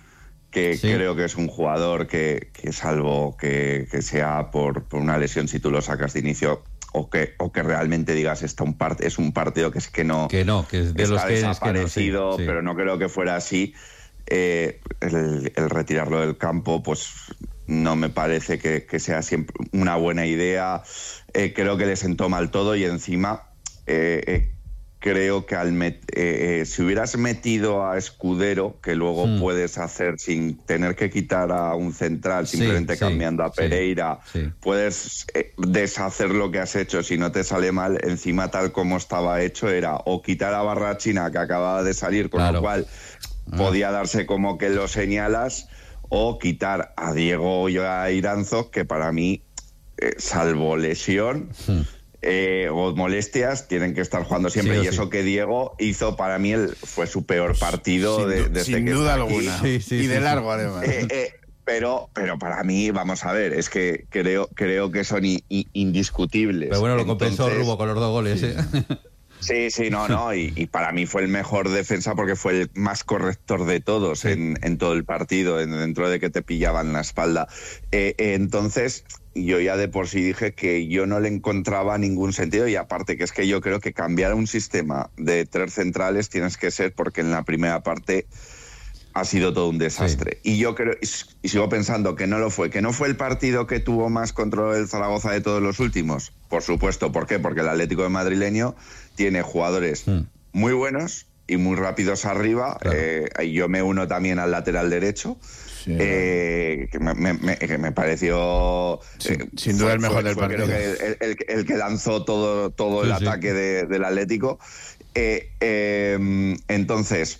que sí. creo que es un jugador que, que salvo que, que sea por, por una lesión, si tú lo sacas de inicio, o que, o que realmente digas está un part, es un partido que es que no, que no que es de está los que desaparecido, es que no, sí, sí. pero no creo que fuera así. Eh, el, el retirarlo del campo, pues no me parece que, que sea siempre una buena idea. Eh, creo que le sentó mal todo y encima eh, eh, creo que al met, eh, eh, si hubieras metido a Escudero, que luego mm. puedes hacer sin tener que quitar a un central, simplemente sí, cambiando sí, a Pereira, sí, sí. puedes eh, deshacer lo que has hecho si no te sale mal. Encima, tal como estaba hecho, era o quitar a Barrachina, que acababa de salir, con claro. lo cual ah. podía darse como que lo señalas, o quitar a Diego y a Iranzo, que para mí, eh, salvo lesión... Mm. Eh, o molestias, tienen que estar jugando siempre. Sí, y eso sí. que Diego hizo, para mí, el, fue su peor partido sin, de, desde sin que duda alguna. Sí, sí, y de sí, largo, sí. además. Eh, eh, pero, pero para mí, vamos a ver, es que creo, creo que son i, i, indiscutibles. Pero bueno, lo compensó Entonces, Rubo con los dos goles. Sí, ¿eh? sí, sí, no, no. Y, y para mí fue el mejor defensa porque fue el más corrector de todos sí. en, en todo el partido, en, dentro de que te pillaban la espalda. Eh, eh, entonces... Yo ya de por sí dije que yo no le encontraba ningún sentido y aparte que es que yo creo que cambiar un sistema de tres centrales tienes que ser porque en la primera parte ha sido todo un desastre. Sí. Y yo creo, y sigo pensando que no lo fue, que no fue el partido que tuvo más control del Zaragoza de todos los últimos. Por supuesto, ¿por qué? Porque el Atlético de Madrileño tiene jugadores mm. muy buenos y muy rápidos arriba. Claro. Eh, yo me uno también al lateral derecho. Sí, eh, que, me, me, que me pareció sí, eh, sin duda fue, el mejor fue, del fue, partido. Creo que el, el, el que lanzó todo, todo sí, el sí. ataque de, del Atlético. Eh, eh, entonces,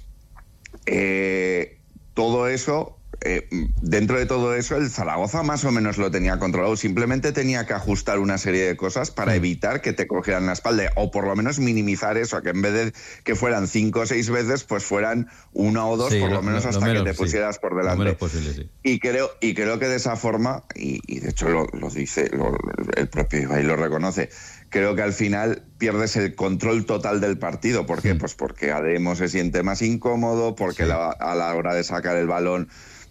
eh, todo eso, eh, dentro de todo eso, el Zaragoza más o menos lo tenía controlado. Simplemente tenía que ajustar una serie de cosas para sí. evitar que te cogieran la espalda, o por lo menos minimizar eso, que en vez de que fueran cinco o seis veces, pues fueran una o dos, sí, por lo, lo menos lo, hasta lo menos, que te pusieras sí. por delante. Lo menos posible, sí. Y creo, y creo que de esa forma, y, y de hecho lo, lo dice, lo, el propio Ibai lo reconoce, creo que al final pierdes el control total del partido. ¿Por qué? Sí. Pues porque Ademo se siente más incómodo, porque sí. la, a la hora de sacar el balón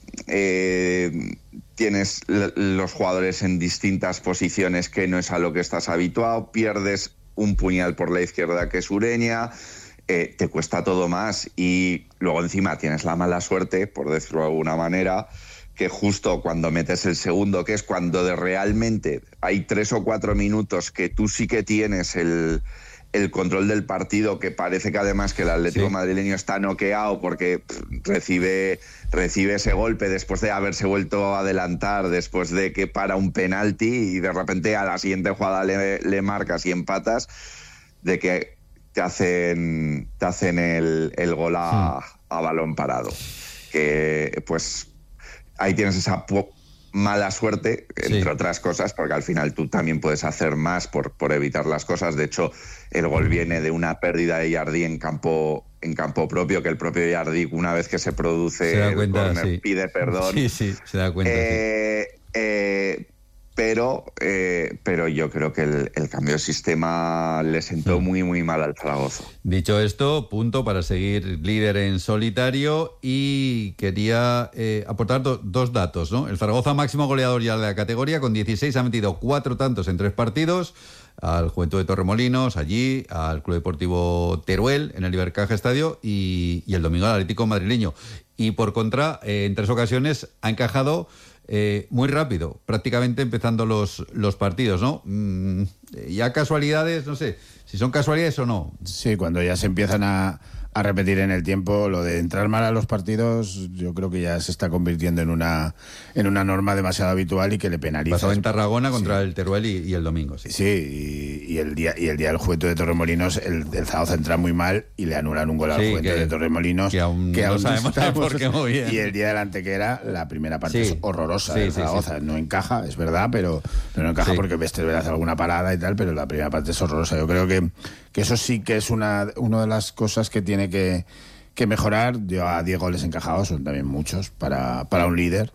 eh, tienes l- los jugadores en distintas posiciones que no es a lo que estás habituado, pierdes un puñal por la izquierda que es Ureña, eh, te cuesta todo más y luego encima tienes la mala suerte, por decirlo de alguna manera, que justo cuando metes el segundo, que es cuando de realmente hay tres o cuatro minutos que tú sí que tienes el, el control del partido, que parece que además que el Atlético sí. madrileño está noqueado porque pff, recibe, recibe ese golpe después de haberse vuelto a adelantar, después de que para un penalti y de repente a la siguiente jugada le, le marcas y empatas, de que te hacen, te hacen el, el gol a, sí. a balón parado. Que pues... ahí tienes esa po- mala suerte, entre sí. otras cosas, porque al final tú también puedes hacer más por, por evitar las cosas. De hecho, el gol viene de una pérdida de Jardí en campo, en campo propio, que el propio Jardí, una vez que se produce se da el cuenta, córner, sí. pide perdón. Sí, sí, se da cuenta. Eh, sí. eh, pero, eh, pero yo creo que el, el cambio de sistema le sentó sí. muy, muy mal al Zaragoza. Dicho esto, punto para seguir líder en solitario, y quería eh, aportar do, dos datos, ¿no? El Zaragoza, máximo goleador ya de la categoría, con dieciséis, ha metido cuatro tantos en tres partidos, al Juventud de Torremolinos, allí, al Club Deportivo Teruel, en el Ibercaja Estadio, y, y el domingo al Atlético Madrileño. Y por contra, eh, en tres ocasiones ha encajado Eh, muy rápido, prácticamente empezando los, los partidos, ¿no? Mm, ya casualidades, no sé, si son casualidades o no. Sí, cuando ya se empiezan a, a repetir en el tiempo, lo de entrar mal a los partidos, yo creo que ya se está convirtiendo en una en una norma demasiado habitual y que le penaliza. Pasó en Tarragona contra sí. el Teruel y, y el domingo, sí. Sí, y, y el día y el día del Juventud de Torremolinos, el, el Zaragoza entra muy mal y le anulan un gol al sí, Juventud que, de Torremolinos. Que aún que no aún sabemos por qué muy bien. Y el día del Antequera, la primera parte sí. es horrorosa sí, del sí, Zaragoza. sí. No encaja, es verdad, pero, pero no encaja sí. porque Bester hace alguna parada y tal, pero la primera parte es horrorosa. Yo creo que, que eso sí que es una, una de las cosas que tiene que que mejorar. Yo a diez goles encajados son también muchos para, para un líder,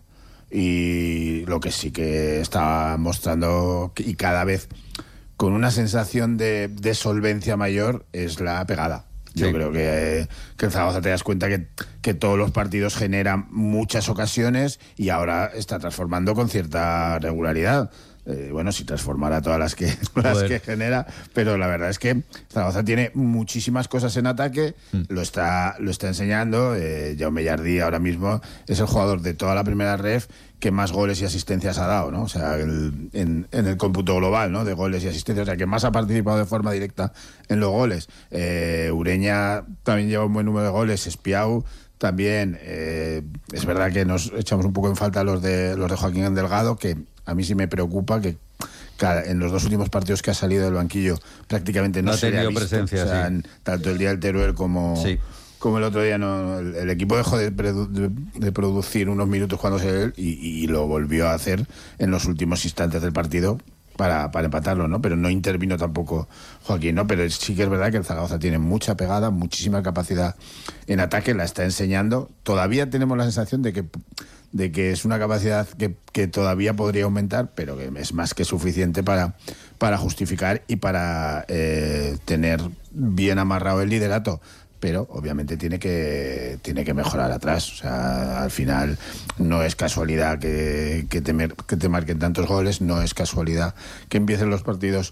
y lo que sí que está mostrando, y cada vez con una sensación de, de solvencia mayor, es la pegada. Yo sí. creo que, que el Zaragoza, te das cuenta que, que todos los partidos generan muchas ocasiones y ahora está transformando con cierta regularidad. Eh, bueno, si transformara todas las que las que genera, pero la verdad es que Zaragoza tiene muchísimas cosas en ataque, mm. lo está lo está enseñando. eh, Jaume Jardí ahora mismo es el jugador de toda la primera ref que más goles y asistencias ha dado, ¿no? O sea, el, en, en el cómputo global, ¿no? De goles y asistencias, o sea, que más ha participado de forma directa en los goles. Eh, Ureña también lleva un buen número de goles, Espiau también. Eh, es verdad que nos echamos un poco en falta los de los de Joaquín Delgado, que a mí sí me preocupa que cada, en los dos últimos partidos que ha salido del banquillo prácticamente no, no se le ha visto. Presencia, o sea, sí. en, tanto el día del Teruel como, sí. como el otro día, no, el, el equipo dejó de, de, de producir unos minutos cuando se él y, y lo volvió a hacer en los últimos instantes del partido para, para empatarlo, ¿no? Pero no intervino tampoco Joaquín, ¿no? Pero sí que es verdad que el Zaragoza tiene mucha pegada, muchísima capacidad en ataque, la está enseñando. Todavía tenemos la sensación de que de que es una capacidad que, que todavía podría aumentar, pero que es más que suficiente para, para justificar y para eh, tener bien amarrado el liderato. Pero obviamente tiene que tiene que mejorar atrás. O sea, al final no es casualidad que, que, te, mer, que te marquen tantos goles, no es casualidad que empiecen los partidos,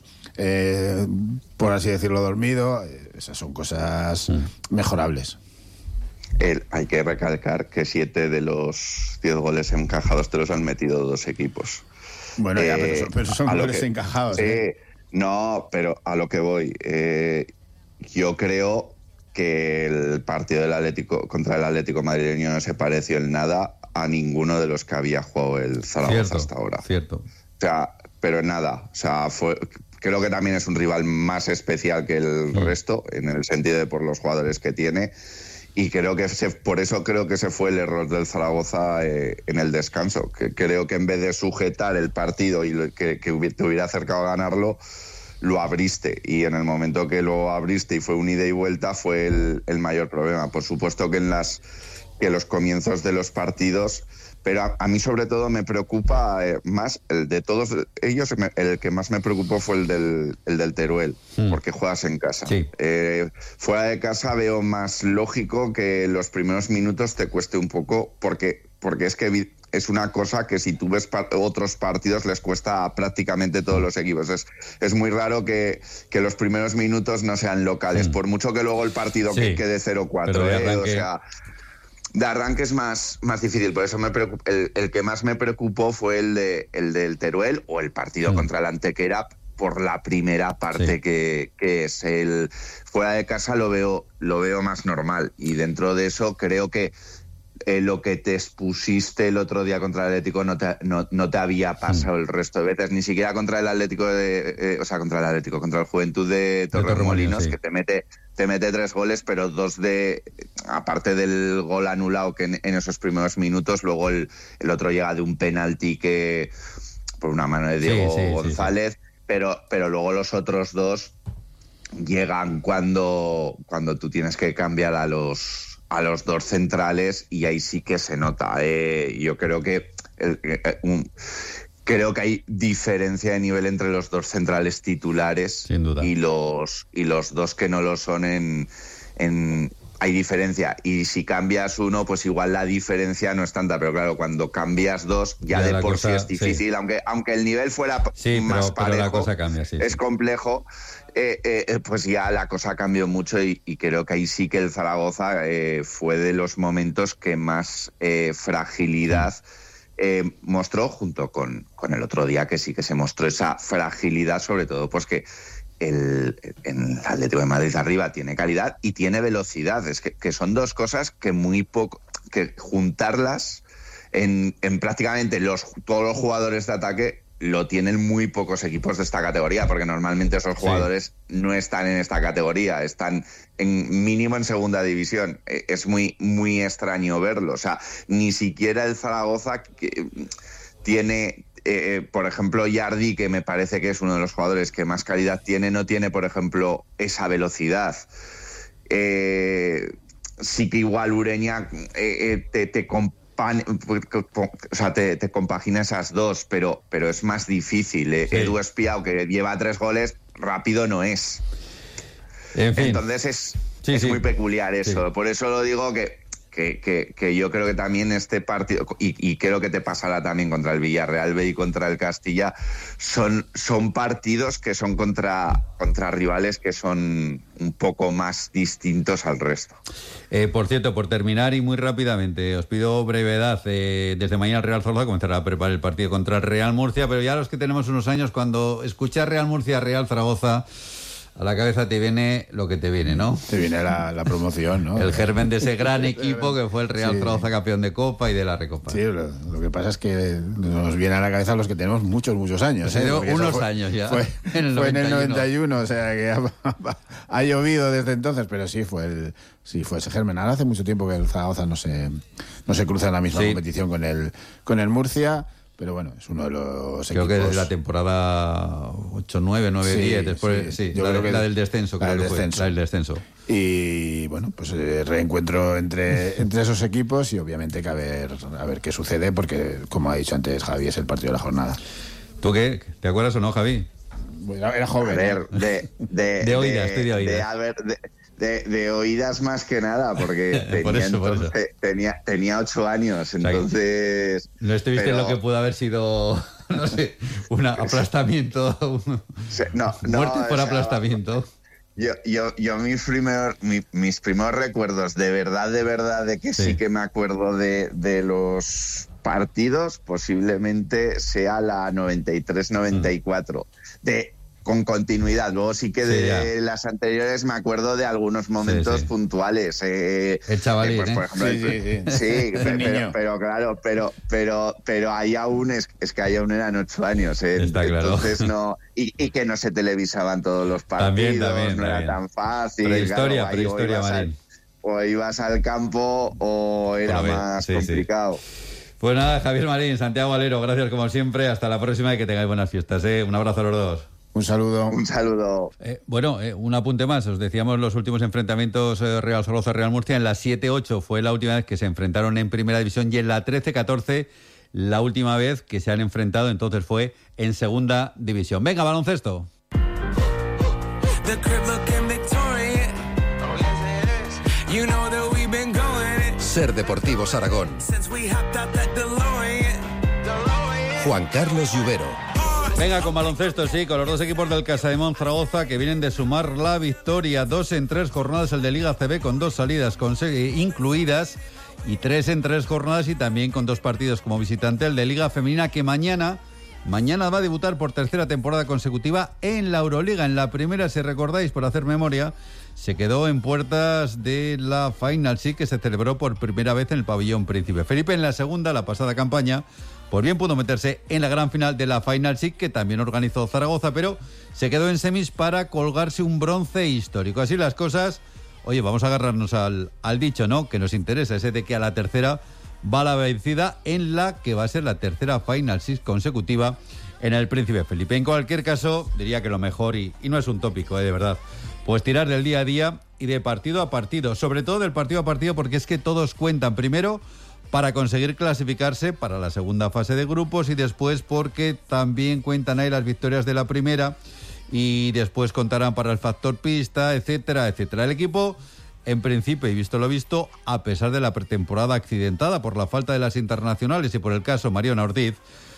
eh, por así decirlo, dormido. Esas son cosas mm. mejorables. El, hay que recalcar que siete de los diez goles encajados te los han metido dos equipos. Bueno, eh, ya, pero son, pero son goles que, encajados. Eh, ¿eh? No, pero a lo que voy. Eh, yo creo que el partido del Atlético contra el Atlético madrileño no se pareció en nada a ninguno de los que había jugado el Zaragoza cierto, hasta ahora. Cierto. O sea, pero en nada. O sea, fue, creo que también es un rival más especial que el mm. resto, en el sentido de por los jugadores que tiene. Y creo que se, por eso creo que se fue el error del Zaragoza eh, en el descanso. Que creo que en vez de sujetar el partido y lo, que, que te hubiera acercado a ganarlo, lo abriste. Y en el momento que lo abriste y fue un ida y vuelta, fue el, el mayor problema. Por supuesto que en las que los comienzos de los partidos, pero a, a mí sobre todo me preocupa eh, más el de todos ellos, el que más me preocupó fue el del, el del Teruel, mm. porque juegas en casa. Sí. Eh, fuera de casa veo más lógico que los primeros minutos te cueste un poco, porque, porque es que es una cosa que si tú ves par- otros partidos les cuesta a prácticamente todos los equipos. Es, es muy raro que, que los primeros minutos no sean locales, mm. por mucho que luego el partido sí. que quede cero cuatro. Eh, o sea, de arranque es más, más difícil, por eso me preocup- el, el que más me preocupó fue el, de, el del Teruel o el partido mm. contra el Antequera, por la primera parte sí. que, que es el fuera de casa lo veo, lo veo más normal, y dentro de eso creo que eh, lo que te expusiste el otro día contra el Atlético no te, no, no te había pasado mm. el resto de veces, ni siquiera contra el Atlético de, eh, o sea, contra el Atlético, contra el Juventud de Torremolinos, sí. que te mete te mete tres goles, pero dos de, aparte del gol anulado que en, en esos primeros minutos, luego el, el otro llega de un penalti que por una mano de Diego sí, sí, González, sí, sí. pero pero luego los otros dos llegan cuando cuando tú tienes que cambiar a los a los dos centrales, y ahí sí que se nota. Eh, yo creo que el, eh, un, Creo que hay diferencia de nivel entre los dos centrales titulares sin duda. y los y los dos que no lo son en, en hay diferencia, y si cambias uno pues igual la diferencia no es tanta, pero claro, cuando cambias dos ya, ya de por cosa, sí es difícil, sí. aunque aunque el nivel fuera sí, más pero, parejo, pero la cosa cambia, sí, es sí. complejo, eh, eh, pues ya la cosa cambió mucho, y, y creo que ahí sí que el Zaragoza eh, fue de los momentos que más eh, fragilidad eh, mostró, junto con, con el otro día, que sí que se mostró esa fragilidad, sobre todo pues que el, en el Atlético de Madrid arriba tiene calidad y tiene velocidad. Es que, que son dos cosas que muy poco, que juntarlas en, en prácticamente los, todos los jugadores de ataque lo tienen muy pocos equipos de esta categoría, porque normalmente esos jugadores sí. no están en esta categoría, están en mínimo en segunda división. Es muy, muy extraño verlo. O sea, ni siquiera el Zaragoza que tiene, eh, por ejemplo, Yardi, que me parece que es uno de los jugadores que más calidad tiene, no tiene, por ejemplo, esa velocidad. Eh, sí que igual Ureña eh, eh, te, te comp- Pan, o sea, te, te compagina esas dos, pero, pero es más difícil. Sí. Edu Espiao, que lleva tres goles, rápido no es. En fin. Entonces es, sí, es sí. muy peculiar eso. Sí. Por eso lo digo que, que, que, que yo creo que también este partido, y, y creo que te pasará también contra el Villarreal B y contra el Castilla, son, son partidos que son contra, contra rivales que son un poco más distintos al resto. Eh, por cierto, por terminar y muy rápidamente, os pido brevedad. Eh, desde mañana el Real Zaragoza comenzará a preparar el partido contra el Real Murcia, pero ya los que tenemos unos años, cuando escuchas Real Murcia, Real Zaragoza, a la cabeza te viene lo que te viene, ¿no? Te viene la, la promoción, ¿no? El germen de ese gran equipo que fue el Real sí. Zaragoza, campeón de Copa y de la Recopa. Sí, lo, lo que pasa es que nos viene a la cabeza los que tenemos muchos, muchos años. ¿eh? Unos fue, años ya. Fue en el, fue en el noventa y uno, o sea que ha, ha llovido desde entonces, pero sí fue el sí fue ese germen. Ahora hace mucho tiempo que el Zaragoza no se, no se cruza en la misma sí. competición con el, con el Murcia. Pero bueno, es uno de los creo equipos... que desde la temporada ocho, nueve, nueve, sí, diez, después, sí, sí la, creo que la del descenso, la creo del que descenso. Fue, la del descenso. Y bueno, pues eh, reencuentro entre, entre esos equipos y obviamente que a ver, a ver qué sucede, porque como ha dicho antes Javi, es el partido de la jornada. ¿Tú qué? ¿Te acuerdas o no, Javi? Bueno, era joven. A ver, de, de, de oídas, estoy de oídas. De, a ver, de, De, de oídas más que nada, porque tenía, por eso, por entonces, eso. tenía, tenía ocho años, entonces... O sea, no estuviste pero... en lo que pudo haber sido, no sé, un aplastamiento, un... no, no, muerte por o sea, aplastamiento. Yo, yo, yo mis, primer, mi, mis primeros recuerdos, de verdad, de verdad, de que sí, sí que me acuerdo de, de los partidos, posiblemente sea la noventa y tres noventa y cuatro. Mm. De... con continuidad. Luego sí que de sí, las anteriores me acuerdo de algunos momentos sí, sí. puntuales. Eh, el chavalín, eh, pues, por ejemplo, sí, el, sí, sí. sí pero, pero, pero claro, pero pero pero ahí aún es, es que ahí aún eran ocho años. Eh, Está entonces claro. no y, y que no se televisaban todos los partidos, también, también, no también. era tan fácil. Prehistoria, claro, prehistoria, Marín. O ibas al campo o era ver, más sí, complicado. Sí. Pues nada, Javier Marín, Santiago Valero, gracias como siempre. Hasta la próxima y que tengáis buenas fiestas. ¿eh? Un abrazo a los dos. Un saludo. Un saludo. Eh, bueno, eh, un apunte más. Os decíamos los últimos enfrentamientos eh, Real Zaragoza, Real Murcia. En la siete ocho fue la última vez que se enfrentaron en Primera División y en la trece catorce la última vez que se han enfrentado, entonces fue en Segunda División. Venga, baloncesto. Ser Deportivos Aragón. Juan Carlos Lluvero. Venga, con baloncesto, sí, con los dos equipos del Casademont Zaragoza que vienen de sumar la victoria. Dos en tres jornadas el de Liga C B con dos salidas incluidas y tres en tres jornadas y también con dos partidos como visitante el de Liga Femenina que mañana, mañana va a debutar por tercera temporada consecutiva en la Euroliga. En la primera, si recordáis, por hacer memoria, se quedó en puertas de la Final Six que se celebró por primera vez en el pabellón Príncipe Felipe. En la segunda, la pasada campaña, por bien pudo meterse en la gran final de la Final Six, que también organizó Zaragoza, pero se quedó en semis para colgarse un bronce histórico. Así las cosas, oye, vamos a agarrarnos al, al dicho, ¿no?, que nos interesa, ese de que a la tercera va la vencida en la que va a ser la tercera Final Six consecutiva en el Príncipe Felipe. En cualquier caso, diría que lo mejor, y, y no es un tópico, ¿eh? de verdad, pues tirar del día a día y de partido a partido, sobre todo del partido a partido, porque es que todos cuentan. Primero, para conseguir clasificarse para la segunda fase de grupos, y después porque también cuentan ahí las victorias de la primera y después contarán para el factor pista, etcétera, etcétera. El equipo, en principio, y visto lo visto, a pesar de la pretemporada accidentada por la falta de las internacionales y por el caso Mariona Ortiz,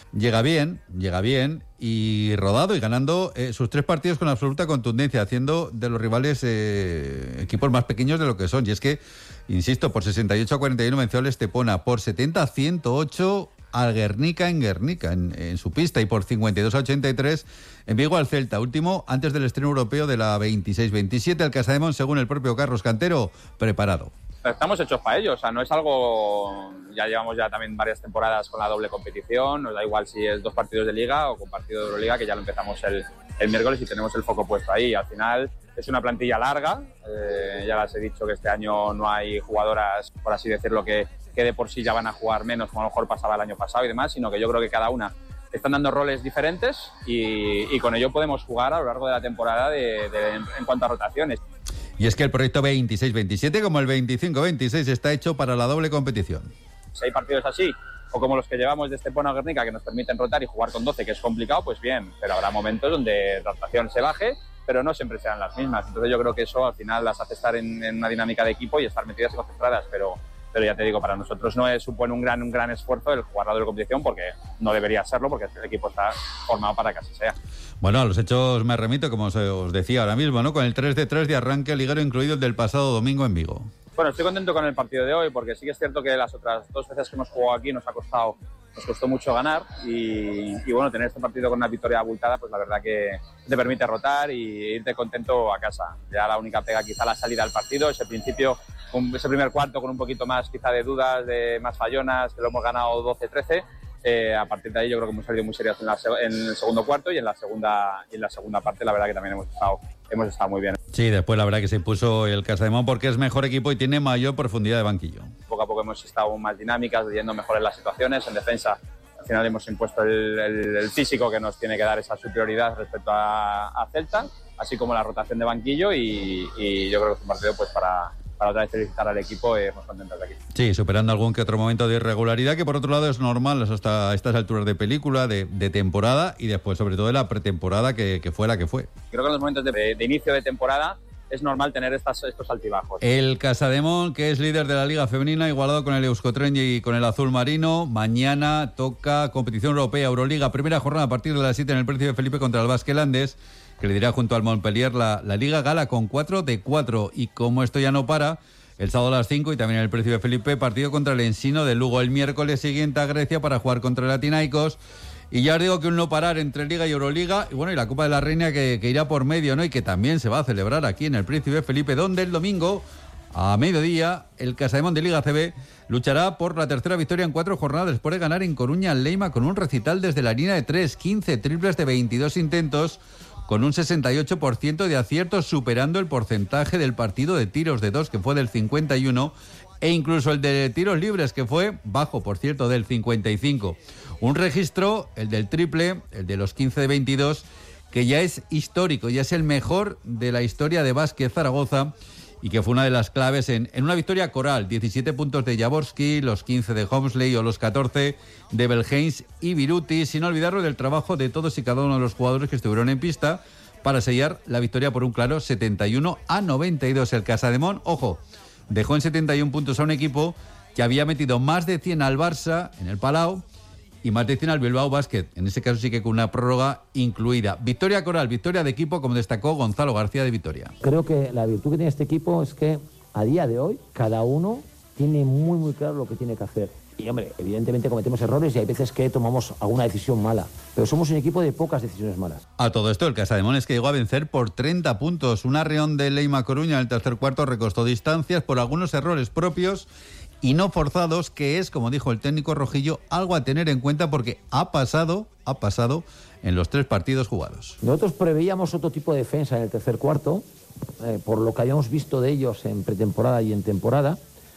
llega bien, llega bien y rodado y ganando eh, sus tres partidos con absoluta contundencia, haciendo de los rivales eh, equipos más pequeños de lo que son. Y es que, insisto, por sesenta y ocho a cuarenta y uno venció al Estepona, por setenta a ciento ocho al Guernica en Guernica, en, en su pista, y por cincuenta y dos a ochenta y tres en Vigo al Celta, último antes del estreno europeo de la veintiséis veintisiete. El Casademón, según el propio Carlos Cantero, preparado. Estamos hechos para ello, o sea, no es algo, ya llevamos ya también varias temporadas con la doble competición, nos da igual si es dos partidos de Liga o con partido de Euroliga, que ya lo empezamos el, el miércoles y tenemos el foco puesto ahí. Al final es una plantilla larga, eh, ya les he dicho que este año no hay jugadoras, por así decirlo, que, que de por sí ya van a jugar menos, como a lo mejor pasaba el año pasado y demás, sino que yo creo que cada una están dando roles diferentes y, y con ello podemos jugar a lo largo de la temporada de, de, en, en cuanto a rotaciones. Y es que el proyecto veintiséis veintisiete, como el veinticinco veintiséis, está hecho para la doble competición. Si hay partidos así, o como los que llevamos de Estepona a Guernica, que nos permiten rotar y jugar con doce, que es complicado, pues bien, pero habrá momentos donde la rotación se baje, pero no siempre serán las mismas. Entonces yo creo que eso al final las hace estar en, en una dinámica de equipo y estar metidas y concentradas, pero, pero ya te digo, para nosotros no es, supone un gran, un gran esfuerzo el jugar la doble competición, porque no debería serlo, porque el equipo está formado para que así sea. Bueno, a los hechos me remito, como os decía ahora mismo, ¿no? Con el tres de tres de arranque liguero, incluido el del pasado domingo en Vigo. Bueno, estoy contento con el partido de hoy, porque sí que es cierto que las otras dos veces que hemos jugado aquí nos ha costado, nos costó mucho ganar y, y bueno, tener este partido con una victoria abultada, pues la verdad que te permite rotar y irte contento a casa. Ya la única pega quizá la salida al partido, ese principio, ese primer cuarto con un poquito más quizá de dudas, de más fallonas, que lo hemos ganado doce trece. Eh, a partir de ahí yo creo que hemos salido muy serios en, la, en el segundo cuarto y en la segunda y en la segunda parte la verdad que también hemos estado, hemos estado muy bien. Sí, después la verdad que se impuso el Casademón porque es mejor equipo y tiene mayor profundidad de banquillo. Poco a poco hemos estado más dinámicas, yendo mejor en las situaciones, en defensa. Al final hemos impuesto el, el, el físico que nos tiene que dar esa superioridad respecto a, a Celta, así como la rotación de banquillo y, y yo creo que es un partido pues para... para otra vez felicitar al equipo y eh, muy contentos de aquí. Sí, superando algún que otro momento de irregularidad, que por otro lado es normal hasta estas alturas de película, de, de temporada y después sobre todo de la pretemporada que, que fue la que fue. Creo que en los momentos de, de inicio de temporada es normal tener estas, estos altibajos. El Casademón, que es líder de la Liga Femenina, igualado con el Euskotren y con el Azul Marino. Mañana toca competición europea, Euroliga, primera jornada a partir de las siete en el Príncipe Felipe contra el Basquelandes, que le dirá junto al Montpellier la, la Liga Gala con cuatro de cuatro. Y como esto ya no para, el sábado a las cinco y también en el Príncipe Felipe, partido contra el Ensino de Lugo. El miércoles siguiente a Grecia para jugar contra el Athinaikos. Y ya os digo que un no parar entre Liga y Euroliga, y bueno, y la Copa de la Reina que, que irá por medio, ¿no? Y que también se va a celebrar aquí en el Príncipe Felipe, donde el domingo, a mediodía, el Casademón de Liga C B luchará por la tercera victoria en cuatro jornadas después de ganar en Coruña al Leima con un recital desde la línea de tres, quince triples de veintidós intentos, con un sesenta y ocho por ciento de aciertos, superando el porcentaje del partido de tiros de dos, que fue del cincuenta y uno, e incluso el de tiros libres, que fue bajo, por cierto, del cincuenta y cinco. Un registro, el del triple, el de los quince de veintidós, que ya es histórico, ya es el mejor de la historia de Básquet Zaragoza, y que fue una de las claves en, en una victoria coral. diecisiete puntos de Jaworski, los quince de Homsley o los catorce de Belhains y Viruti, sin olvidarlo del trabajo de todos y cada uno de los jugadores que estuvieron en pista para sellar la victoria por un claro setenta y uno a noventa y dos. El Casademón, ojo, dejó en setenta y uno puntos a un equipo que había metido más de cien al Barça en el Palau y más de cien al Bilbao Basket, en ese caso sí que con una prórroga incluida. Victoria coral, victoria de equipo, como destacó Gonzalo García de Vitoria. Creo que la virtud que tiene este equipo es que a día de hoy cada uno tiene muy muy claro lo que tiene que hacer. Y hombre, evidentemente cometemos errores y hay veces que tomamos alguna decisión mala, pero somos un equipo de pocas decisiones malas. A todo esto, el Casademón es que llegó a vencer por treinta puntos. Un arreón de Leima Coruña en el tercer cuarto recostó distancias por algunos errores propios y no forzados, que es, como dijo el técnico rojillo, algo a tener en cuenta porque ha pasado, ha pasado en los tres partidos jugados. Nosotros preveíamos otro tipo de defensa en el tercer cuarto, eh, por lo que habíamos visto de ellos en pretemporada y en temporada,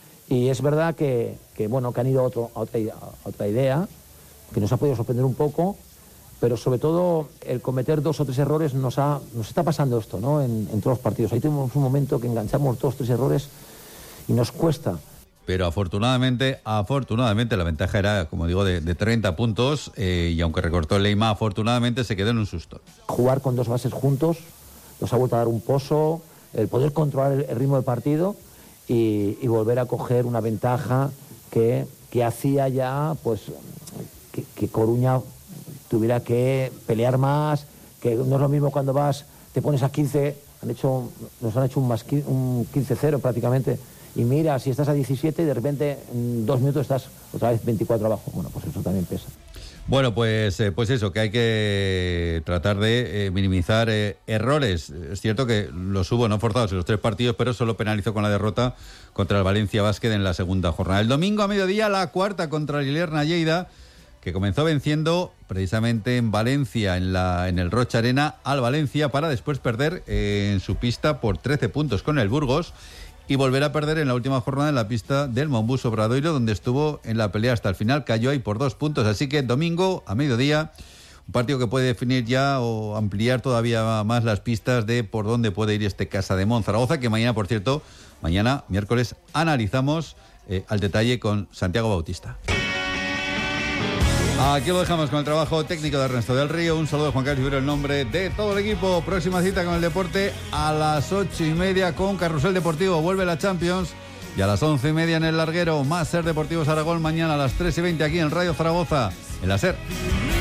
y es verdad que, que bueno, que han ido a, otro, a, otra, a otra idea, que nos ha podido sorprender un poco, pero sobre todo el cometer dos o tres errores nos, ha, nos está pasando esto, ¿no? En, en todos los partidos. Ahí tenemos un momento que enganchamos dos o tres errores y nos cuesta. Pero afortunadamente, afortunadamente la ventaja era, como digo, de, de treinta puntos eh, y aunque recortó el Leima, afortunadamente se quedó en un susto. Jugar con dos bases juntos nos ha vuelto a dar un pozo, el poder controlar el, el ritmo del partido y, y volver a coger una ventaja que, que hacía ya pues que, que Coruña tuviera que pelear más, que no es lo mismo cuando vas, te pones a quince, han hecho, nos han hecho un, más, un quince cero prácticamente, y mira, si estás a diecisiete y de repente en dos minutos estás otra vez veinticuatro abajo, bueno, pues eso también pesa. Bueno, pues, eh, pues eso, que hay que tratar de eh, minimizar eh, errores. Es cierto que los hubo no forzados en los tres partidos, pero solo penalizó con la derrota contra el Valencia Basket en la segunda jornada. El domingo a mediodía, la cuarta contra el Ilerna Lleida, que comenzó venciendo precisamente en Valencia, en, la, en el Rocha Arena, al Valencia, para después perder eh, en su pista por trece puntos con el Burgos, y volver a perder en la última jornada en la pista del Monbus Obradoiro, donde estuvo en la pelea hasta el final, cayó ahí por dos puntos. Así que domingo a mediodía, un partido que puede definir ya o ampliar todavía más las pistas de por dónde puede ir este Casa de Monzaragoza, que mañana, por cierto, mañana, miércoles, analizamos eh, al detalle con Santiago Bautista. Aquí lo dejamos con el trabajo técnico de Ernesto del Río. Un saludo de Juan Carlos Ibero, el nombre de todo el equipo. Próxima cita con el deporte a las ocho y media con Carrusel Deportivo. Vuelve la Champions. Y a las once y media en el Larguero, más Ser Deportivos Aragón. Mañana a las tres y veinte aquí en Radio Zaragoza, en la SER.